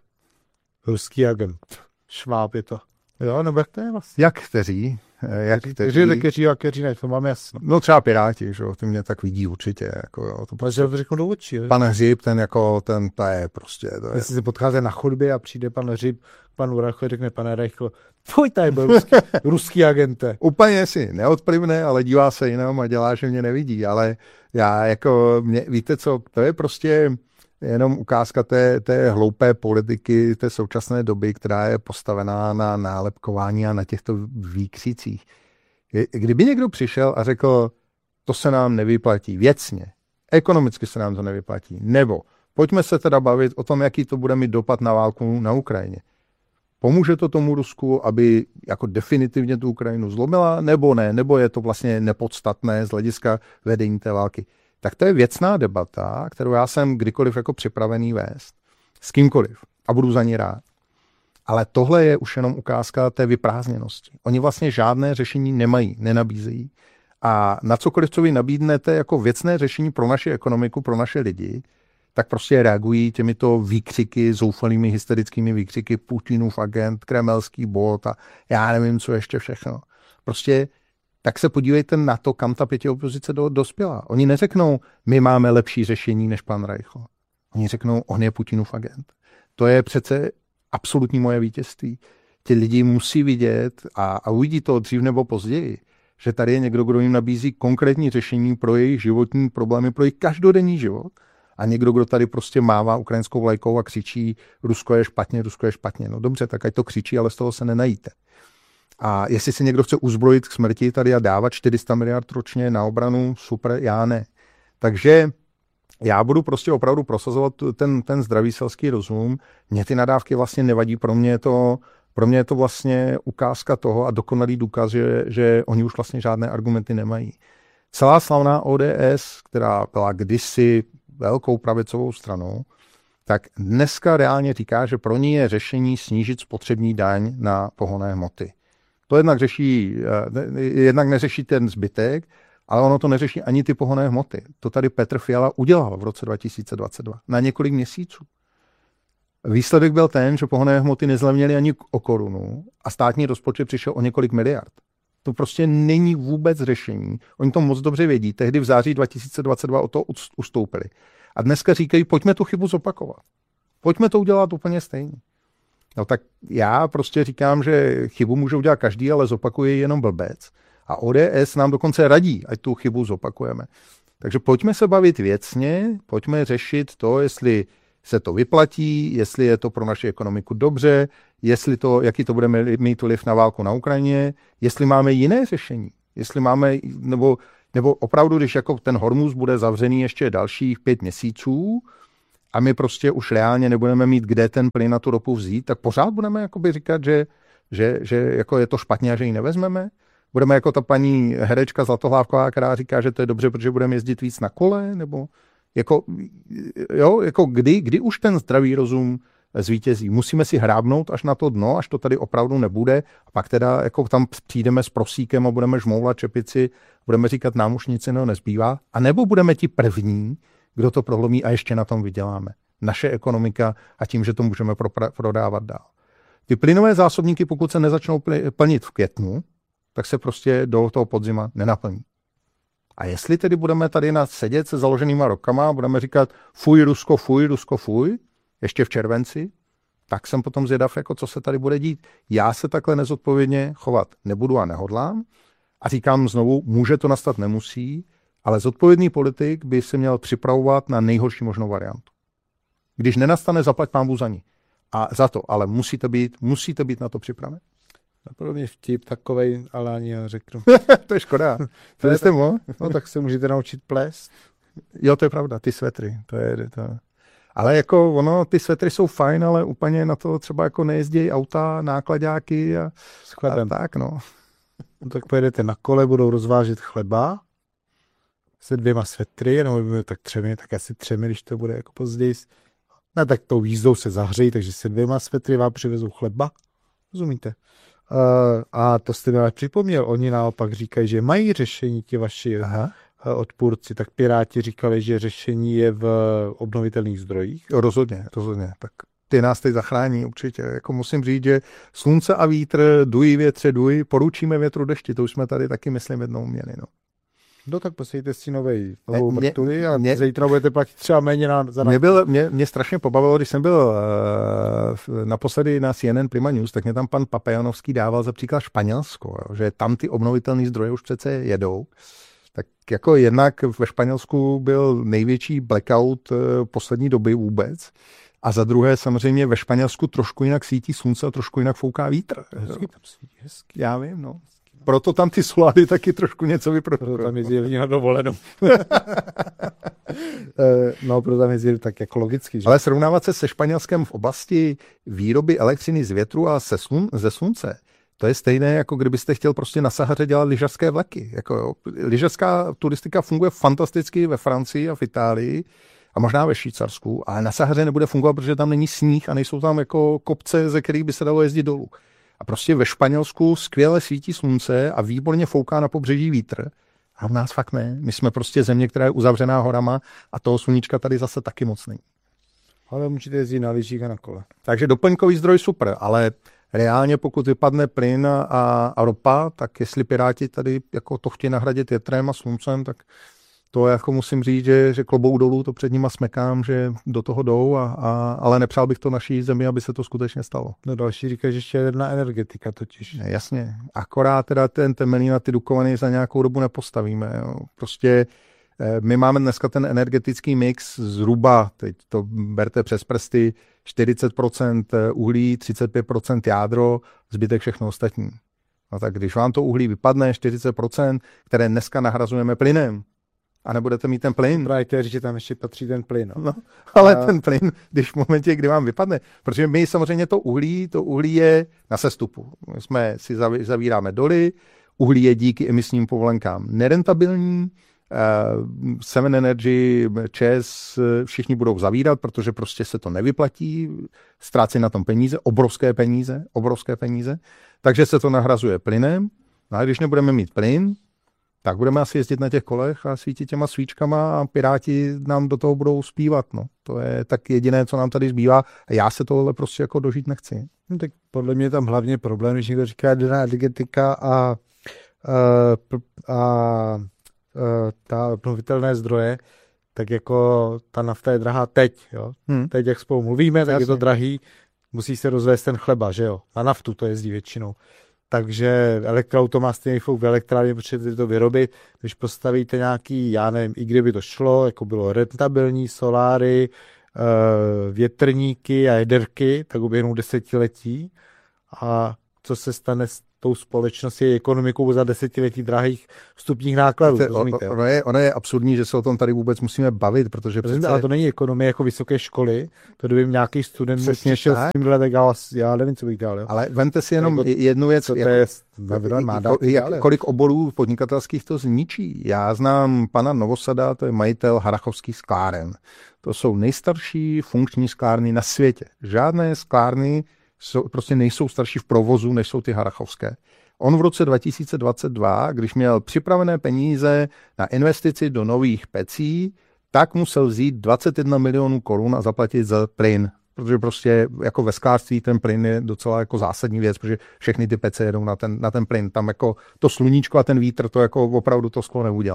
B: ruský agent, Šváb je to. Jo, nebo jak to je vlastně?
A: Jak kteří? Jak
B: kteří, kteří, kteří a kteří ne, to máme jasno.
A: No třeba Piráti, že jo, ty mě tak vidí určitě. Jako, jo, to
B: prostě... to řeknu do očí. Jo.
A: Pan Hřib, ten jako, ten, to je prostě. To je...
B: Jestli se potkáte na chodbě a přijde pan Hřib, panu Reichl, řekne, pane Reichl, tvoj tady byl ruský, ruský agente.
A: Úplně si neodplivne, ale dívá se jinam a dělá, že mě nevidí, ale já jako, mě, víte co, to je prostě jenom ukázka té, té hloupé politiky té současné doby, která je postavená na nálepkování a na těchto výkřicích. Kdyby někdo přišel a řekl, to se nám nevyplatí věcně, ekonomicky se nám to nevyplatí, nebo pojďme se teda bavit o tom, jaký to bude mít dopad na válku na Ukrajině. Pomůže to tomu Rusku, aby jako definitivně tu Ukrajinu zlomila, nebo ne, nebo je to vlastně nepodstatné z hlediska vedení té války. Tak to je věcná debata, kterou já jsem kdykoliv jako připravený vést. S kýmkoliv. A budu za ní rád. Ale tohle je už jenom ukázka té vyprázdněnosti. Oni vlastně žádné řešení nemají, nenabízejí. A na cokoliv, co vy nabídnete jako věcné řešení pro naši ekonomiku, pro naše lidi, tak prostě reagují těmito výkřiky, zoufalými hysterickými výkřiky Putinův agent, kremelský bot a já nevím, co ještě všechno. Prostě tak se podívejte na to, kam ta pětiopozice do, dospěla. Oni neřeknou, my máme lepší řešení než pan Reichl. Oni řeknou, on je Putinův agent. To je přece absolutní moje vítězství. Ti lidi musí vidět a, a uvidí to dřív nebo později, že tady je někdo, kdo jim nabízí konkrétní řešení pro jejich životní problémy, pro jejich každodenní život. A někdo, kdo tady prostě mává ukrajinskou vlajkou a křičí, Rusko je špatně, Rusko je špatně. No dobře, tak ať to křičí, ale z toho se nenajíte. A jestli si někdo chce uzbrojit k smrti tady a dávat čtyři sta miliard ročně na obranu, super, já ne. Takže já budu prostě opravdu prosazovat ten, ten zdravý selský rozum. Mně ty nadávky vlastně nevadí, pro mě je to, pro mě je to vlastně ukázka toho a dokonalý důkaz, že, že oni už vlastně žádné argumenty nemají. Celá slavná O D S, která byla kdysi velkou pravicovou stranou, tak dneska reálně říká, že pro ní je řešení snížit spotřební daň na pohonné hmoty. To jednak řeší, jednak neřeší ten zbytek, ale ono to neřeší ani ty pohonné hmoty. To tady Petr Fiala udělal v roce dva tisíce dvacet dva na několik měsíců. Výsledek byl ten, že pohonné hmoty nezlevnily ani o korunu a státní rozpočet přišel o několik miliard. To prostě není vůbec řešení. Oni to moc dobře vědí. Tehdy v září dva tisíce dvacet dva o to ustoupili. A dneska říkají, pojďme tu chybu zopakovat. Pojďme to udělat úplně stejně. No tak já prostě říkám, že chybu může udělat každý, ale zopakuje jenom blbec. A O D S nám dokonce radí, ať tu chybu zopakujeme. Takže pojďme se bavit věcně, pojďme řešit to, jestli se to vyplatí, jestli je to pro naši ekonomiku dobře, jestli to, jaký to bude mít vliv na válku na Ukrajině, jestli máme jiné řešení, jestli máme, nebo, nebo opravdu, když jako ten Hormuz bude zavřený ještě dalších pět měsíců a my prostě už reálně nebudeme mít kde ten plyn na tu ropu vzít, tak pořád budeme jakoby říkat, že, že, že jako je to špatně a že ji nevezmeme. Budeme jako ta paní herečka Zlatohlávková, která říká, že to je dobře, protože budeme jezdit víc na kole, nebo jako, jo, jako kdy, kdy už ten zdravý rozum zvítězí. Musíme si hrábnout až na to dno, až to tady opravdu nebude a pak teda jako tam přijdeme s prosíkem a budeme žmoulat čepici, budeme říkat, nám už nic jiného nezbývá, a nebo budeme ti první, kdo to prohlomí a ještě na tom vyděláme. Naše ekonomika a tím, že to můžeme prodávat dál. Ty plynové zásobníky, pokud se nezačnou plnit v květnu, tak se prostě do toho podzima nenaplní. A jestli tedy budeme tady na sedět se založenýma rokama a budeme říkat fuj Rusko, fuj Rusko, fuj, ještě v červenci, tak jsem potom zvědav, jako co se tady bude dít. Já se takhle nezodpovědně chovat nebudu a nehodlám. A říkám znovu, může to nastat, nemusí, ale zodpovědný politik by se měl připravovat na nejhorší možnou variantu. Když nenastane, zaplať pánbůh za ní. A za to, ale musíte být, musíte být na to připraven.
B: Napadl mě vtip takovej, ale ani já řeknu.
A: To je škoda. To je tak,
B: no tak se můžete naučit plést.
A: Jo, to je pravda, ty svetry. To je, to... Ale jako ono, ty svetry jsou fajn, ale úplně na to třeba jako nejezdí auta, nákladáky a,
B: s chlebem.
A: A tak, no.
B: No tak pojedete na kole, budou rozvážet chleba se dvěma svetry, nebo tak třemi, tak asi třemi, když to bude jako později. No tak tou jízdou se zahřejí, takže se dvěma svetry vám přivezou chleba. Rozumíte? Uh, a to jste mi ale připomněl, oni naopak říkají, že mají řešení ti vaši Aha. odpůrci, tak Piráti říkali, že řešení je v obnovitelných zdrojích.
A: Rozhodně, rozhodně. Tak ty nás teď zachrání určitě. Jako musím říct, že slunce a vítr, duj větře, duj, poručíme větru dešti, to už jsme tady taky, myslím, jednou měli. No.
B: No tak posejte si novej, novou mě, mrtuli a mě, zítra budete platit třeba méně na, za
A: mě, byl, mě, mě strašně pobavilo, když jsem byl uh, naposledy na C N N Prima News, tak mě tam pan Papajanovský dával za příklad Španělsko, jo, že tam ty obnovitelné zdroje už přece jedou. Tak jako jednak ve Španělsku byl největší blackout uh, poslední doby vůbec. A za druhé samozřejmě ve Španělsku trošku jinak svítí slunce a trošku jinak fouká vítr.
B: Hezky tam svítí, hezky.
A: Já vím, no. Proto tam ty soláry taky trošku něco vyprodukují.
B: Proto tam jezdí lidi na dovolenou. No, proto tam jezdí tak jako logicky. Že?
A: Ale srovnávat se se Španělskem v oblasti výroby elektřiny z větru a se slun, ze slunce, to je stejné, jako kdybyste chtěl prostě na Sahaře dělat lyžařské vleky. Jako, jo. Lyžařská turistika funguje fantasticky ve Francii a v Itálii a možná ve Švýcarsku, ale na Sahaře nebude fungovat, protože tam není sníh a nejsou tam jako kopce, ze kterých by se dalo jezdit dolů. A prostě ve Španělsku skvěle svítí slunce a výborně fouká na pobřeží vítr. A u nás fakt ne. My jsme prostě země, která je uzavřená horama a toho sluníčka tady zase taky moc není.
B: Ale můžete jezdit na lyžích a na kole.
A: Takže doplňkový zdroj super, ale reálně pokud vypadne plyn a, a ropa, tak jestli Piráti tady jako to chtějí nahradit větrem a sluncem, tak to jako musím říct, že, že klobouk dolů, to před nima smekám, že do toho jdou, a, a, ale nepřál bych to naší zemi, aby se to skutečně stalo.
B: No další říká, že ještě jedna energetika totiž.
A: Ne, jasně. Akorát teda ten temelí na ty Dukovany za nějakou dobu nepostavíme. Jo. Prostě my máme dneska ten energetický mix zhruba, teď to berte přes prsty, čtyřicet procent uhlí, třicet pět procent jádro, zbytek všechno ostatní. No tak když vám to uhlí vypadne, čtyřicet procent, které dneska nahrazujeme plynem, a nebudete mít ten plyn.
B: Právě chtěl říct, že tam ještě patří ten plyn. No.
A: No, ale a... ten plyn, když v momentě, kdy vám vypadne, protože my samozřejmě to uhlí, to uhlí je na sestupu. My jsme si zavíráme doly, uhlí je díky emisním povolenkám nerentabilní, uh, Seven Energy, ČEZ, všichni budou zavírat, protože prostě se to nevyplatí, ztrácí na tom peníze, obrovské peníze, obrovské peníze, takže se to nahrazuje plynem. No a když nebudeme mít plyn, tak budeme asi jezdit na těch kolech a svítit těma svíčkama a Piráti nám do toho budou zpívat. No. To je tak jediné, co nám tady zbývá. A já se tohle prostě jako dožít nechci.
B: No, tak podle mě je tam hlavně problém, když někdo říká energetika a, a, a ta obnovitelné zdroje, tak jako ta nafta je drahá teď. Jo? Hmm. Teď, jak spolu mluvíme, tak Jasně. je to drahý. Musí se rozvést ten chleba, že jo? Na naftu to jezdí většinou. takže elektroauto má stejný fuk v elektrárně, potřebujete to vyrobit. Když postavíte nějaký, já nevím, i kdyby to šlo, jako bylo rentabilní, soláry, větrníky a jederky, tak uběhnou desetiletí. A co se stane s tou společností, ekonomikou za desetiletí drahých vstupních nákladů?
A: To, ono, je, ono je absurdní, že se o tom tady vůbec musíme bavit, protože
B: přece... Ale to není ekonomie jako vysoké školy, to kdyby nějaký student přišel s tím, tak já, já nevím, co bych dál. Jo.
A: Ale vemte si jenom jako, jednu věc,
B: co to
A: jako,
B: je,
A: má dát, jak, kolik oborů podnikatelských to zničí. Já znám pana Novosada, to je majitel Harrachovských skláren. To jsou nejstarší funkční sklárny na světě. Žádné sklárny jsou, prostě nejsou starší v provozu, než jsou ty harrachovské. On v roce dva tisíce dvacet dva, když měl připravené peníze na investici do nových pecí, tak musel vzít dvacet jedna milionů korun a zaplatit za plyn. Protože prostě jako ve sklářství ten plyn je docela jako zásadní věc, protože všechny ty pece jedou na ten, na ten plyn. Tam jako to sluníčko a ten vítr to jako opravdu to sklo neudělá.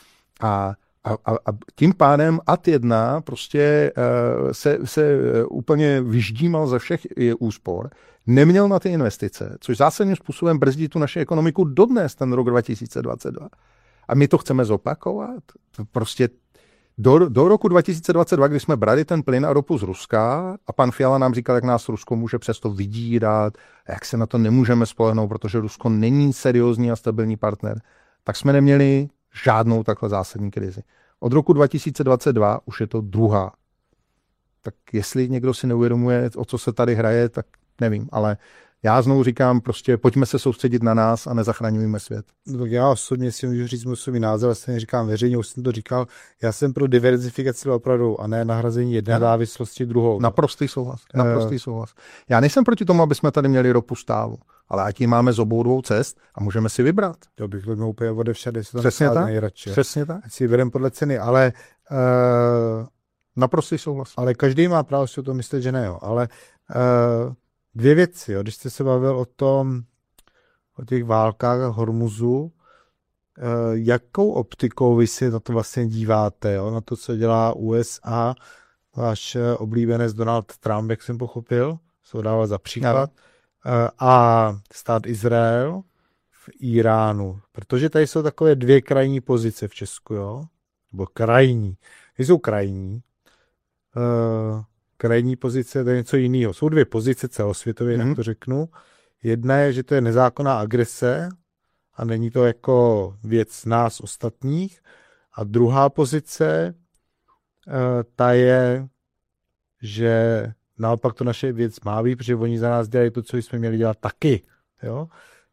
A: A A, a, a tím pádem A T jedna prostě uh, se, se úplně vyždímal ze všech úspor, neměl na ty investice, což zásadním způsobem brzdí tu naši ekonomiku dodnes ten rok dva tisíce dvacet dva. A my to chceme zopakovat. To prostě do, do roku dva tisíce dvacet dva, kdy jsme brali ten plyn a ropu z Ruska a pan Fiala nám říkal, jak nás Rusko může přesto vydírat, jak se na to nemůžeme spolehnout, protože Rusko není seriózní a stabilní partner, tak jsme neměli žádnou takhle zásadní krizi. Od roku dva tisíce dvacet dva už je to druhá. Tak jestli někdo si neuvědomuje, o co se tady hraje, tak nevím, ale já znovu říkám, prostě pojďme se soustředit na nás a nezachraňujme svět.
B: No, tak já osobně si můžu říct můj svůj názor, vlastně říkám veřejně, už jsem to říkal, já jsem pro diverzifikaci opravdu a ne nahrazení jedné závislosti druhou.
A: Naprostý souhlas, naprostý souhlas. Já nejsem proti tomu, aby jsme tady měli ropu stálu, ale ať ji máme z obou dvou cest a můžeme si vybrat.
B: To bych to měl úplně ode všade, jestli
A: přesně tak,
B: nejradši.
A: Přesně tak.
B: Ať si vybereme podle ceny, ale uh,
A: naprostý souhlas.
B: Ale každý má právo si o tom myslet, že ne, jo. Ale uh, dvě věci, jo. Když jste se bavil o tom, o těch válkách a Hormuzu, eh, jakou optikou vy si na to vlastně díváte, jo? Na to, co dělá U S A, váš oblíbenec Donald Trump, jak jsem pochopil, se ho dával za příklad, eh, a stát Izrael v Iránu, protože tady jsou takové dvě krajní pozice v Česku, jo? Nebo krajní. Jsou krajní. Eh, krajní pozice, to je něco jiného. Jsou dvě pozice celosvětově, mm-hmm. jak to řeknu. Jedna je, že to je nezákonná agrese a není to jako věc nás ostatních. A druhá pozice, ta je, že naopak to naše věc má být, protože oni za nás dělají to, co jsme měli dělat taky. Jo?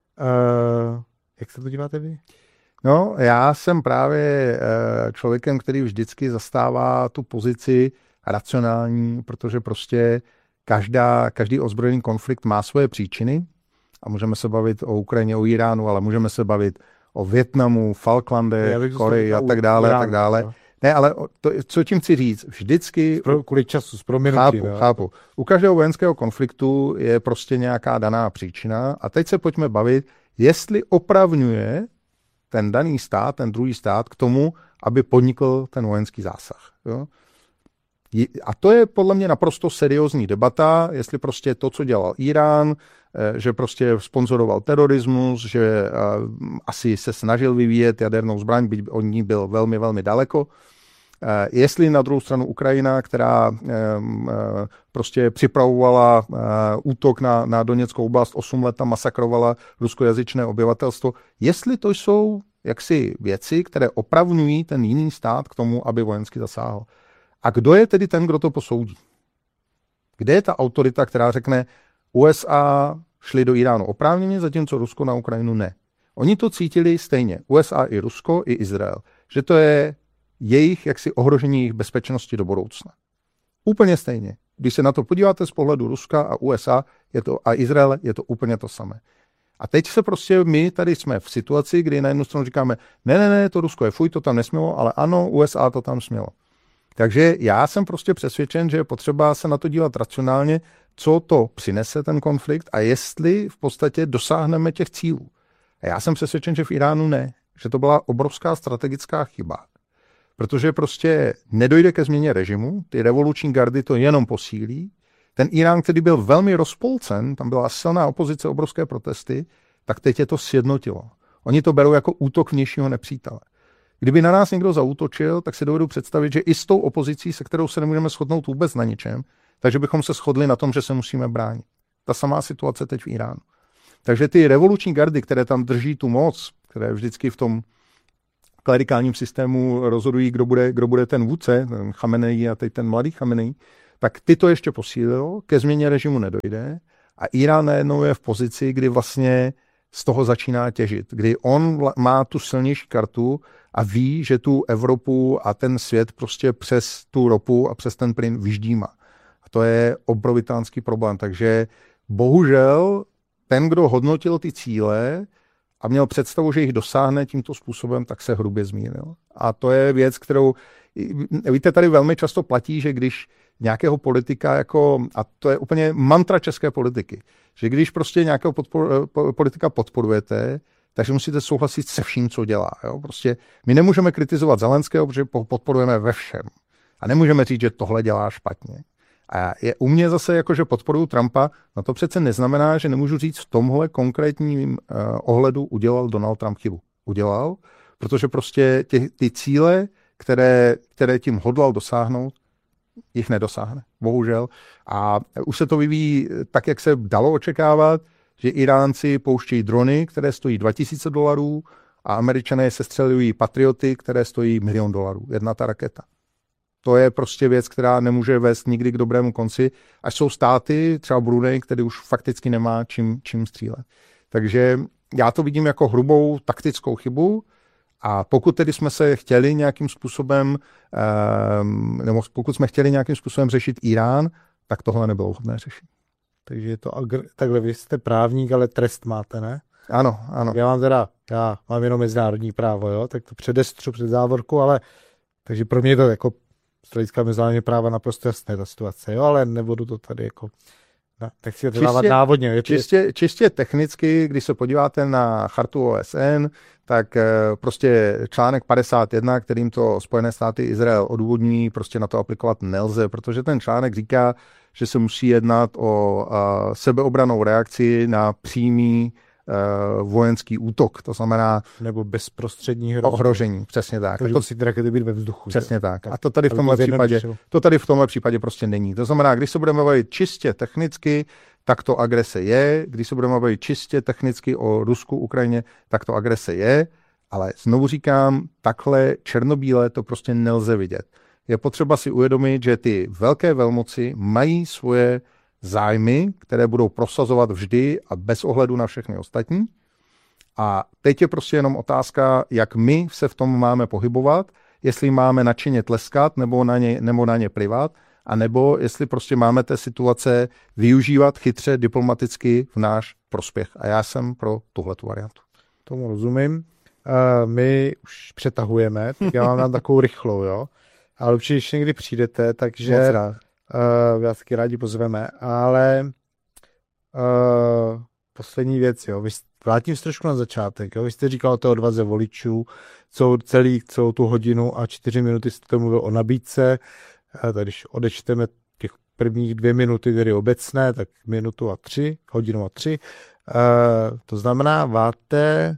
B: Jak se to díváte vy?
A: No, já jsem právě člověkem, který vždycky zastává tu pozici racionální, protože prostě každá, každý ozbrojený konflikt má svoje příčiny a můžeme se bavit o Ukrajině, o Iránu, ale můžeme se bavit o Vietnamu, Falklandech, Koreji a tak dále, Iránu, a tak dále. No. Ne, ale to, co tím chci říct, vždycky...
B: Pro, kvůli času, s proměnutím.
A: Chápu, jo. chápu. U každého vojenského konfliktu je prostě nějaká daná příčina a teď se pojďme bavit, jestli opravňuje ten daný stát, ten druhý stát k tomu, aby podnikl ten vojenský zásah. Jo? A to je podle mě naprosto seriózní debata, jestli prostě to, co dělal Irán, že prostě sponzoroval terorismus, že asi se snažil vyvíjet jadernou zbraň, byť od ní byl velmi, velmi daleko. Jestli na druhou stranu Ukrajina, která prostě připravovala útok na, na Doněckou oblast, osm let tam masakrovala ruskojazyčné obyvatelstvo, jestli to jsou jaksi věci, které opravňují ten jiný stát k tomu, aby vojensky zasáhl. A kdo je tedy ten, kdo to posoudí? Kde je ta autorita, která řekne, U S A šli do Iránu oprávněně, zatímco Rusko na Ukrajinu ne. Oni to cítili stejně, U S A i Rusko, i Izrael, že to je jejich jaksi ohrožení jejich bezpečnosti do budoucna. Úplně stejně. Když se na to podíváte z pohledu Ruska a U S A je to, a Izraele, je to úplně to samé. A teď se prostě my tady jsme v situaci, kdy na jednu stranu říkáme, ne, ne, ne, to Rusko je fuj, to tam nesmělo, ale ano, U S A to tam smělo. Takže já jsem prostě přesvědčen, že je potřeba se na to dívat racionálně, co to přinese ten konflikt a jestli v podstatě dosáhneme těch cílů. A já jsem přesvědčen, že v Iránu ne, že to byla obrovská strategická chyba. Protože prostě nedojde ke změně režimu, ty revoluční gardy to jenom posílí. Ten Irán, který byl velmi rozpolcen, tam byla silná opozice, obrovské protesty, tak teď je to sjednotilo. Oni to berou jako útok vnějšího nepřítele. Kdyby na nás někdo zaútočil, tak si dovedu představit, že i s tou opozicí, se kterou se nemůžeme shodnout vůbec na ničem, takže bychom se shodli na tom, že se musíme bránit. Ta samá situace teď v Iránu. Takže ty revoluční gardy, které tam drží tu moc, které vždycky v tom klerikálním systému rozhodují, kdo bude, kdo bude ten vůdce, ten Chamenei a teď ten mladý Chamenei, tak ty to ještě posílilo, ke změně režimu nedojde a Irán najednou je v pozici, kdy vlastně z toho začíná těžit, kdy on má tu silnější kartu a ví, že tu Evropu a ten svět prostě přes tu ropu a přes ten plyn vyždíma. A to je obrovitánský problém. Takže bohužel ten, kdo hodnotil ty cíle a měl představu, že jich dosáhne tímto způsobem, tak se hrubě zmýlil. A to je věc, kterou, víte, tady velmi často platí, že když nějakého politika jako, a to je úplně mantra české politiky, že když prostě nějakého podpor, politika podporujete, takže musíte souhlasit se vším, co dělá. Jo? Prostě my nemůžeme kritizovat Zelenského, protože podporujeme ve všem. A nemůžeme říct, že tohle dělá špatně. A je u mě zase jako, že podporuju Trumpa, no to přece neznamená, že nemůžu říct v tomhle konkrétním uh, ohledu udělal Donald Trump chybu. Udělal, protože prostě tě, ty cíle, které, které tím hodlal dosáhnout, jich nedosáhne, bohužel. A už se to vyvíjí tak, jak se dalo očekávat, že Iránci pouštějí drony, které stojí dva tisíce dolarů a Američané sestřelují patrioty, které stojí milion dolarů. Jedna ta raketa. To je prostě věc, která nemůže vést nikdy k dobrému konci, až jsou státy, třeba Brunei, který už fakticky nemá čím, čím střílet. Takže já to vidím jako hrubou taktickou chybu a pokud tedy jsme se chtěli nějakým způsobem, nebo pokud jsme chtěli nějakým způsobem řešit Irán, tak tohle nebylo vhodné řešit.
B: Takže je to agr- takhle, vy jste právník, ale trest máte, ne?
A: Ano, ano.
B: Já mám teda, já mám jenom mezinárodní právo, jo, tak to předestřu před závorku, ale takže pro mě je to jako z hlediska mezinárodního práva naprosto jasné ta situace, jo, ale nebudu to tady jako, no, tak si to dávat návodně. Je
A: čistě, čistě technicky, když se podíváte na chartu O S N, tak prostě článek padesát jedna, kterým to Spojené státy Izrael odůvodní, prostě na to aplikovat nelze, protože ten článek říká, že se musí jednat o uh, sebeobranou reakci na přímý uh, vojenský útok, to znamená
B: nebo bezprostřední hrozbu.
A: Ohrožení, přesně tak.
B: To musí ty rakety být ve vzduchu.
A: Přesně tak. tak. A to tady v tomhle případě, to tady v tomhle případě prostě není. To znamená, když se budeme bavit čistě technicky, tak to agrese je. Když se budeme bavit čistě technicky o Rusku, Ukrajině, tak to agrese je. Ale znovu říkám, takhle černobíle to prostě nelze vidět. Je potřeba si uvědomit, že ty velké velmoci mají svoje zájmy, které budou prosazovat vždy a bez ohledu na všechny ostatní. A teď je prostě jenom otázka, jak my se v tom máme pohybovat, jestli máme nadšeně tleskat nebo na ně, nebo na ně plivat, a nebo jestli prostě máme té situace využívat chytře diplomaticky v náš prospěch. A já jsem pro tuhletu variantu.
B: Tomu rozumím. Uh, my už přetahujeme, tak já vám dám takovou rychlou, jo. Ale určitě ještě někdy přijdete, takže uh, vás taky rádi pozveme. Ale uh, poslední věc, jo. Vy, vrátím se trošku na začátek, jo. Vy jste říkal o té odvaze voličů, celou, celý, celou tu hodinu a čtyři minuty jste mluvil o nabídce. Tak když odečteme těch prvních dvě minuty, tedy obecné, tak minutu a tři, hodinu a tři. Uh, to znamená, máte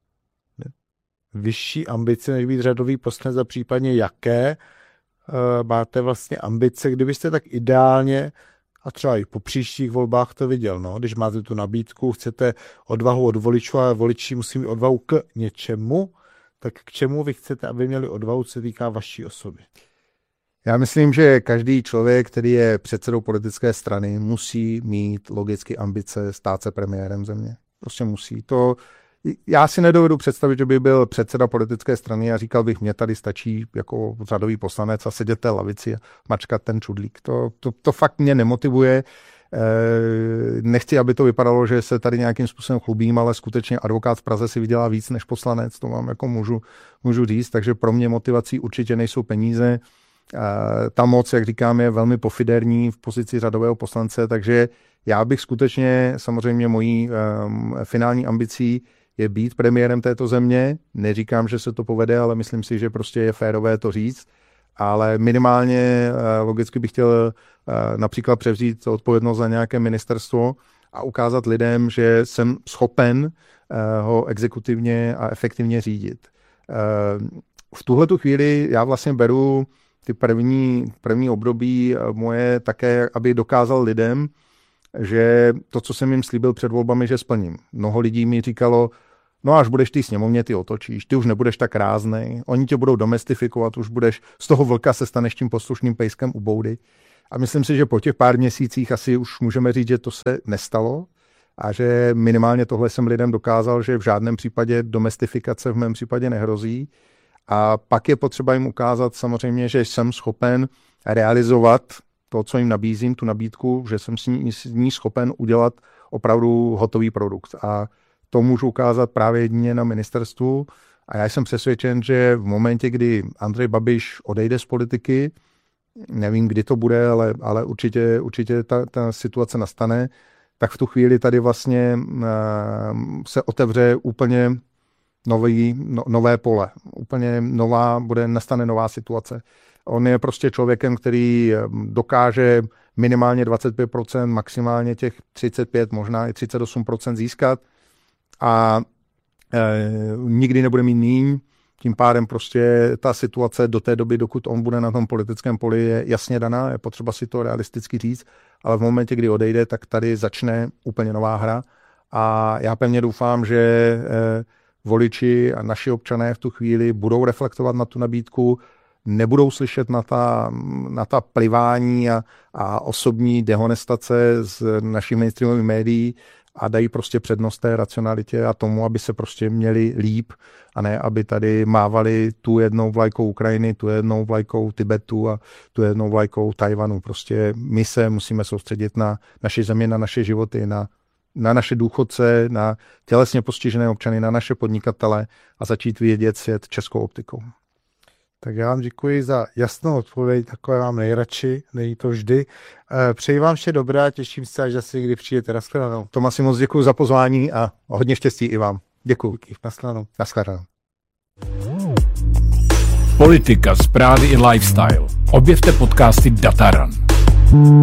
B: vyšší ambice, než být řadový poslanec, a případně jaké uh, máte vlastně ambice, kdybyste tak ideálně, a třeba i po příštích volbách to viděl, no, když máte tu nabídku, chcete odvahu od voličů a voliči musí mít odvahu k něčemu, tak k čemu vy chcete, aby měli odvahu, co se týká vaší osoby?
A: Já myslím, že každý člověk, který je předsedou politické strany, musí mít logicky ambice stát se premiérem země. Prostě musí. To, já si nedovedu představit, že by byl předseda politické strany a říkal bych, mě tady stačí jako řadový poslanec a sedět té lavici a mačkat ten čudlík. To, to, to fakt mě nemotivuje. Nechci, aby to vypadalo, že se tady nějakým způsobem chlubím, ale skutečně advokát v Praze si vydělá víc než poslanec, to vám jako můžu, můžu říct, takže pro mě motivací určitě nejsou peníze. Ta moc, jak říkám, je velmi pofiderní v pozici řadového poslance, takže já bych skutečně, samozřejmě mojí um, finální ambicí je být premiérem této země. Neříkám, že se to povede, ale myslím si, že prostě je férové to říct. Ale minimálně uh, logicky bych chtěl uh, například převzít odpovědnost za nějaké ministerstvo a ukázat lidem, že jsem schopen ho exekutivně a efektivně řídit. V tuhletu chvíli já vlastně beru ty první, první období moje také, aby dokázal lidem, že to, co jsem jim slíbil před volbami, že splním. Mnoho lidí mi říkalo, no až budeš ty sněmovně, ty otočíš, ty už nebudeš tak ráznej, oni tě budou domestifikovat, už budeš, z toho vlka se staneš tím poslušným pejskem u boudy. A myslím si, že po těch pár měsících asi už můžeme říct, že to se nestalo a že minimálně tohle jsem lidem dokázal, že v žádném případě domestifikace v mém případě nehrozí. A pak je potřeba jim ukázat samozřejmě, že jsem schopen realizovat to, co jim nabízím, tu nabídku, že jsem s ní, s ní schopen udělat opravdu hotový produkt. A to můžu ukázat právě jedině na ministerstvu. A já jsem přesvědčen, že v momentě, kdy Andrej Babiš odejde z politiky, nevím, kdy to bude, ale, ale určitě, určitě ta, ta situace nastane, tak v tu chvíli tady vlastně se otevře úplně nový, no, nové pole. Úplně nová, bude, nastane nová situace. On je prostě člověkem, který dokáže minimálně dvacet pět procent, maximálně těch třicet pět, možná i třicet osm procent získat a e, nikdy nebude mít míň. Tím pádem prostě ta situace do té doby, dokud on bude na tom politickém poli, je jasně daná, je potřeba si to realisticky říct, ale v momentě, kdy odejde, tak tady začne úplně nová hra a já pevně doufám, že e, voliči a naši občané v tu chvíli budou reflektovat na tu nabídku, nebudou slyšet na ta, na ta plivání a, a osobní dehonestace z našich mainstreamových médií a dají prostě přednost té racionalitě a tomu, aby se prostě měli líp a ne, aby tady mávali tu jednou vlajkou Ukrajiny, tu jednou vlajkou Tibetu a tu jednou vlajkou Tajvanu. Prostě my se musíme soustředit na naši zemi, na naše životy, na na naše důchodce, na tělesně postižené občany, na naše podnikatele a začít vidět svět českou optikou.
B: Tak já vám děkuji za jasnou odpověď, takové mám nejradši, není to vždy. Přeji vám vše dobré a těším se, až zase někdy přijdete. Naschledanou.
A: Tomasi, moc děkuji za pozvání a hodně štěstí i vám. Děkuji.
B: Naschledanou.
A: Naschledanou.
C: Politika, zprávy i lifestyle. Objevte podcasty Dataran.